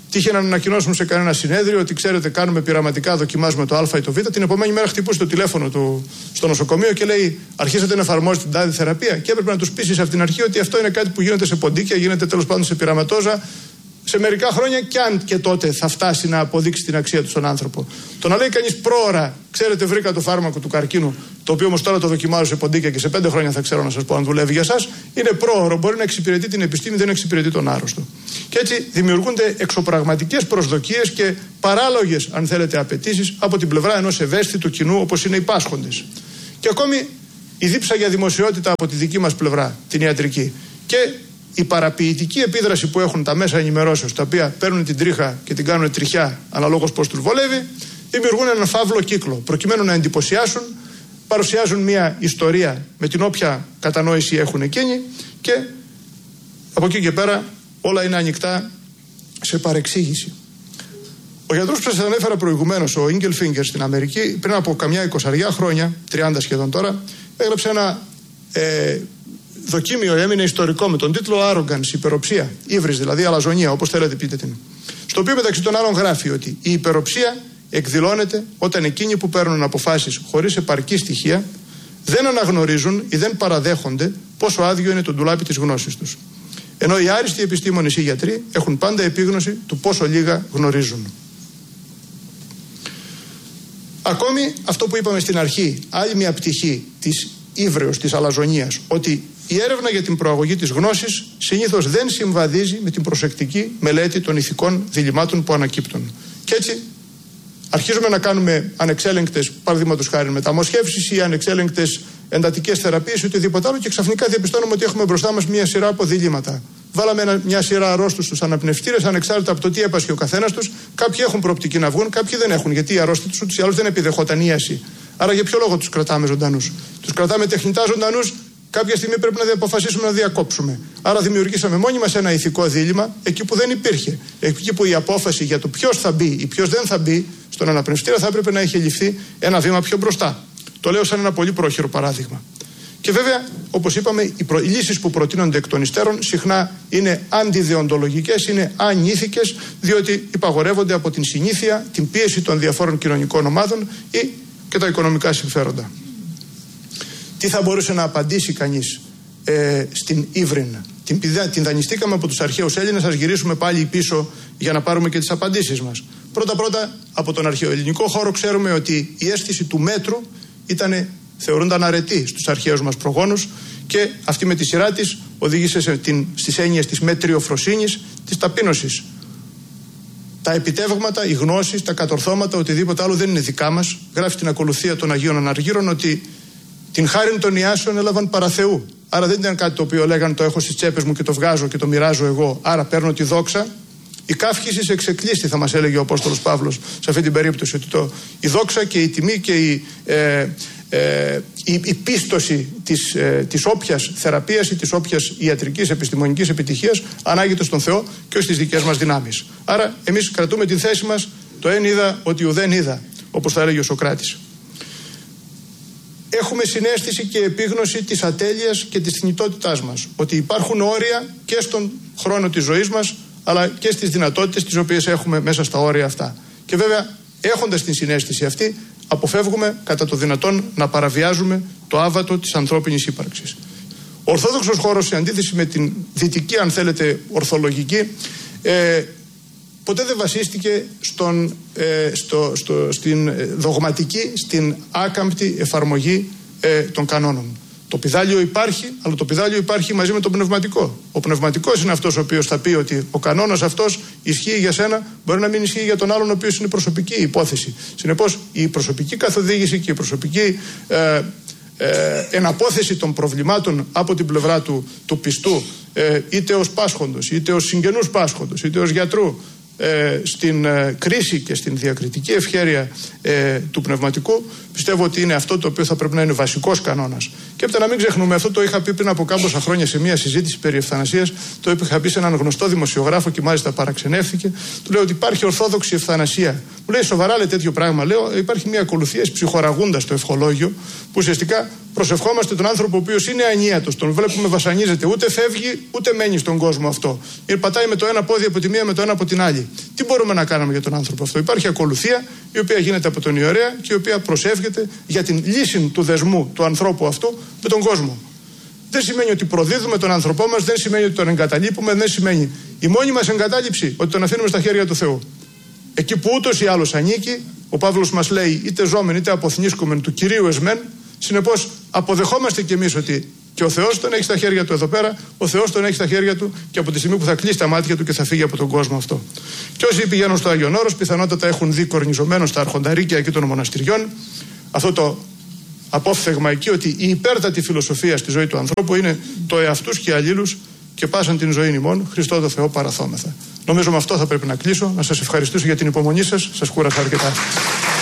τύχε να ανακοινώσουν σε κανένα συνέδριο ότι ξέρετε, κάνουμε πειραματικά, δοκιμάζουμε το Α ή το Β. Την επόμενη μέρα χτυπούσε το τηλέφωνο του στο νοσοκομείο και λέει: αρχίσατε να εφαρμόζετε την τάδε θεραπεία. Και έπρεπε να του πείσει από την αρχή ότι αυτό είναι κάτι που γίνεται σε ποντίκια, γίνεται τέλος πάντων σε πειραματόζα. Σε μερικά χρόνια, και αν και τότε θα φτάσει να αποδείξει την αξία του στον άνθρωπο. Το να λέει κανείς πρόωρα, ξέρετε, βρήκα το φάρμακο του καρκίνου, το οποίο όμως τώρα το δοκιμάζω σε ποντίκια και σε 5 χρόνια θα ξέρω να σας πω αν δουλεύει για σας, είναι πρόωρο. Μπορεί να εξυπηρετεί την επιστήμη, δεν εξυπηρετεί τον άρρωστο. Και έτσι δημιουργούνται εξωπραγματικές προσδοκίες και παράλογες, αν θέλετε, απαιτήσεις από την πλευρά ενός ευαίσθητου κοινού όπως είναι οι πάσχοντες. Και ακόμη η δίψα για δημοσιότητα από τη δική μας πλευρά, την ιατρική. Και η παραποιητική επίδραση που έχουν τα μέσα ενημερώσεως, τα οποία παίρνουν την τρίχα και την κάνουν τριχιά αναλόγως πώς τους βολεύει, δημιουργούν έναν φαύλο κύκλο. Προκειμένου να εντυπωσιάσουν, παρουσιάζουν μια ιστορία με την όποια κατανόηση έχουν εκείνοι και από εκεί και πέρα όλα είναι ανοιχτά σε παρεξήγηση. Ο γιατρός που σας ανέφερα προηγουμένως, ο Ίγκελφίνγκερ στην Αμερική, πριν από καμιά 20 χρόνια, 30 σχεδόν τώρα, έγραψε ένα δοκίμιο, έμεινε ιστορικό, με τον τίτλο Arrogance, υπεροψία, ύβρις δηλαδή, αλαζονία, όπως θέλετε πείτε την. Στο οποίο μεταξύ των άλλων γράφει ότι η υπεροψία εκδηλώνεται όταν εκείνοι που παίρνουν αποφάσεις χωρίς επαρκή στοιχεία δεν αναγνωρίζουν ή δεν παραδέχονται πόσο άδειο είναι το ντουλάπι της γνώσης τους. Ενώ οι άριστοι επιστήμονες ή γιατροί έχουν πάντα επίγνωση του πόσο λίγα γνωρίζουν. Ακόμη αυτό που είπαμε στην αρχή, άλλη μια πτυχή της ύβρεως, της αλαζονίας, ότι η έρευνα για την προαγωγή της γνώσης συνήθως δεν συμβαδίζει με την προσεκτική μελέτη των ηθικών διλημμάτων που ανακύπτουν. Και έτσι αρχίζουμε να κάνουμε ανεξέλεγκτες, παραδείγματος χάρη, μεταμοσχεύσεις ή ανεξέλεγκτες εντατικές θεραπείες ή οτιδήποτε άλλο, και ξαφνικά διαπιστώνουμε ότι έχουμε μπροστά μας μια σειρά από διλήμματα. Βάλαμε μια σειρά αρρώστους στους αναπνευστήρες, ανεξάρτητα από το τι έπασχε ο καθένας τους. Κάποιοι έχουν προοπτική να βγουν, κάποιοι δεν έχουν, γιατί η αρρώστια τους ούτως ή άλλως δεν επιδεχόταν ίαση. Άρα για ποιο λόγο τους κρατάμε ζωντανούς? Τους κρατάμε τεχνητά ζωντανούς. Κάποια στιγμή πρέπει να αποφασίσουμε να διακόψουμε. Άρα δημιουργήσαμε μόνοι μας ένα ηθικό δίλημμα εκεί που δεν υπήρχε. Εκεί που η απόφαση για το ποιος θα μπει ή ποιος δεν θα μπει στον αναπνευστήρα θα έπρεπε να έχει ληφθεί ένα βήμα πιο μπροστά. Το λέω σαν ένα πολύ πρόχειρο παράδειγμα. Και βέβαια, όπως είπαμε, οι λύσεις που προτείνονται εκ των υστέρων συχνά είναι αντιδεοντολογικές, είναι ανήθικες, διότι υπαγορεύονται από την συνήθεια, την πίεση των διαφόρων κοινωνικών ομάδων ή και τα οικονομικά συμφέροντα. Τι θα μπορούσε να απαντήσει κανείς στην ύβριν? Την δανειστήκαμε από τους αρχαίους Έλληνες, ας γυρίσουμε πάλι πίσω για να πάρουμε και τις απαντήσεις μας. Πρώτα, από τον αρχαιοελληνικό χώρο ξέρουμε ότι η αίσθηση του μέτρου θεωρούνταν αρετή στους αρχαίους μας προγόνους, και αυτή με τη σειρά της οδήγησε στις έννοιες της μετριοφροσύνης, της ταπείνωσης. Τα επιτεύγματα, οι γνώσεις, τα κατορθώματα, οτιδήποτε άλλο δεν είναι δικά μας. Γράφει την ακολουθία των Αγίων Αναργύρων ότι την χάριν των Ιάσεων έλαβαν παραθεού. Άρα δεν ήταν κάτι το οποίο λέγανε το έχω στις τσέπες μου και το βγάζω και το μοιράζω εγώ. Άρα παίρνω τη δόξα. Η καύχηση εξεκλείστη, θα μας έλεγε ο Απόστολος Παύλος σε αυτή την περίπτωση. Ότι η δόξα και η τιμή και η πίστοση της όποιας θεραπείας ή της όποιας ιατρικής επιστημονικής επιτυχίας ανάγεται στον Θεό και όχι στις δικές μας δυνάμεις. Άρα εμείς κρατούμε την θέση μας, το εν είδα ότι ουδέν είδα, όπως θα έλεγε ο Σωκράτης. Έχουμε συναίσθηση και επίγνωση της ατέλειας και της θνητότητάς μας. Ότι υπάρχουν όρια και στον χρόνο της ζωής μας, αλλά και στις δυνατότητες τις οποίες έχουμε μέσα στα όρια αυτά. Και βέβαια, έχοντας την συναίσθηση αυτή, αποφεύγουμε κατά το δυνατόν να παραβιάζουμε το άβατο της ανθρώπινης ύπαρξης. Ο ορθόδοξος χώρος, σε αντίθεση με την δυτική, αν θέλετε, ορθολογική, ποτέ δεν βασίστηκε στην δογματική, στην άκαμπτη εφαρμογή των κανόνων. Το πηδάλιο υπάρχει, αλλά το πηδάλιο υπάρχει μαζί με το πνευματικό. Ο πνευματικός είναι αυτός ο οποίος θα πει ότι ο κανόνας αυτός ισχύει για σένα, μπορεί να μην ισχύει για τον άλλον, ο οποίος είναι προσωπική υπόθεση. Συνεπώς, η προσωπική καθοδήγηση και η προσωπική εναπόθεση των προβλημάτων από την πλευρά του πιστού, είτε ως πάσχοντος, είτε ως συγγενούς πάσχοντος, είτε ως γιατρού, στην κρίση και στην διακριτική ευχέρεια του πνευματικού, Πιστεύω ότι είναι αυτό το οποίο θα πρέπει να είναι βασικός κανόνας. Και έπειτα να μην ξεχνούμε, αυτό το είχα πει πριν από κάμποσα χρόνια σε μια συζήτηση περί ευθανασίας. Το είχα πει σε έναν γνωστό δημοσιογράφο και μάλιστα παραξενεύθηκε. Του λέω ότι υπάρχει ορθόδοξη ευθανασία. Μου λέει σοβαρά λέει τέτοιο πράγμα. Λέω υπάρχει μια ακολουθία ψυχοραγούντα στο ευχολόγιο που ουσιαστικά προσευχόμαστε τον άνθρωπο ο οποίος είναι ανίατος. Τον βλέπουμε βασανίζεται, ούτε φεύγει ούτε μένει στον κόσμο αυτό. Πατάει με το ένα πόδι από τη μία, με το ένα από την άλλη. Τι μπορούμε να κάνουμε για τον άνθρωπο αυτό? Υπάρχει ακολουθία η οποία γίνεται από τον ιερέα και η οποία προσεύχεται για την λύση του δεσμού του ανθρώπου αυτού με τον κόσμο. Δεν σημαίνει ότι προδίδουμε τον άνθρωπό μας, δεν σημαίνει ότι τον εγκαταλείπουμε, δεν σημαίνει η μόνη μας εγκατάλειψη ότι τον αφήνουμε στα χέρια του Θεού. Εκεί που ούτως ή άλλως ανήκει, ο Παύλος μας λέει είτε ζώμεν είτε αποθνίσκομεν του Κυρίου εσμέν. Συνεπώς αποδεχόμαστε κι εμείς ότι και ο Θεός τον έχει στα χέρια του εδώ πέρα, ο Θεός τον έχει στα χέρια του και από τη στιγμή που θα κλείσει τα μάτια του και θα φύγει από τον κόσμο αυτό. Και όσοι πηγαίνουν στο Άγιον Όρος πιθανότατα έχουν δει κορνιζωμένο στα αρχονταρίκια εκεί των μοναστηριών αυτό το απόφθεγμα εκεί ότι η υπέρτατη φιλοσοφία στη ζωή του ανθρώπου είναι το εαυτούς και αλλήλους και πάσαν την ζωή ημών Χριστό το Θεό παραθόμεθα. Νομίζω με αυτό θα πρέπει να κλείσω. Να σας ευχαριστήσω για την υπομονή σας. Σας κούρασα αρκετά.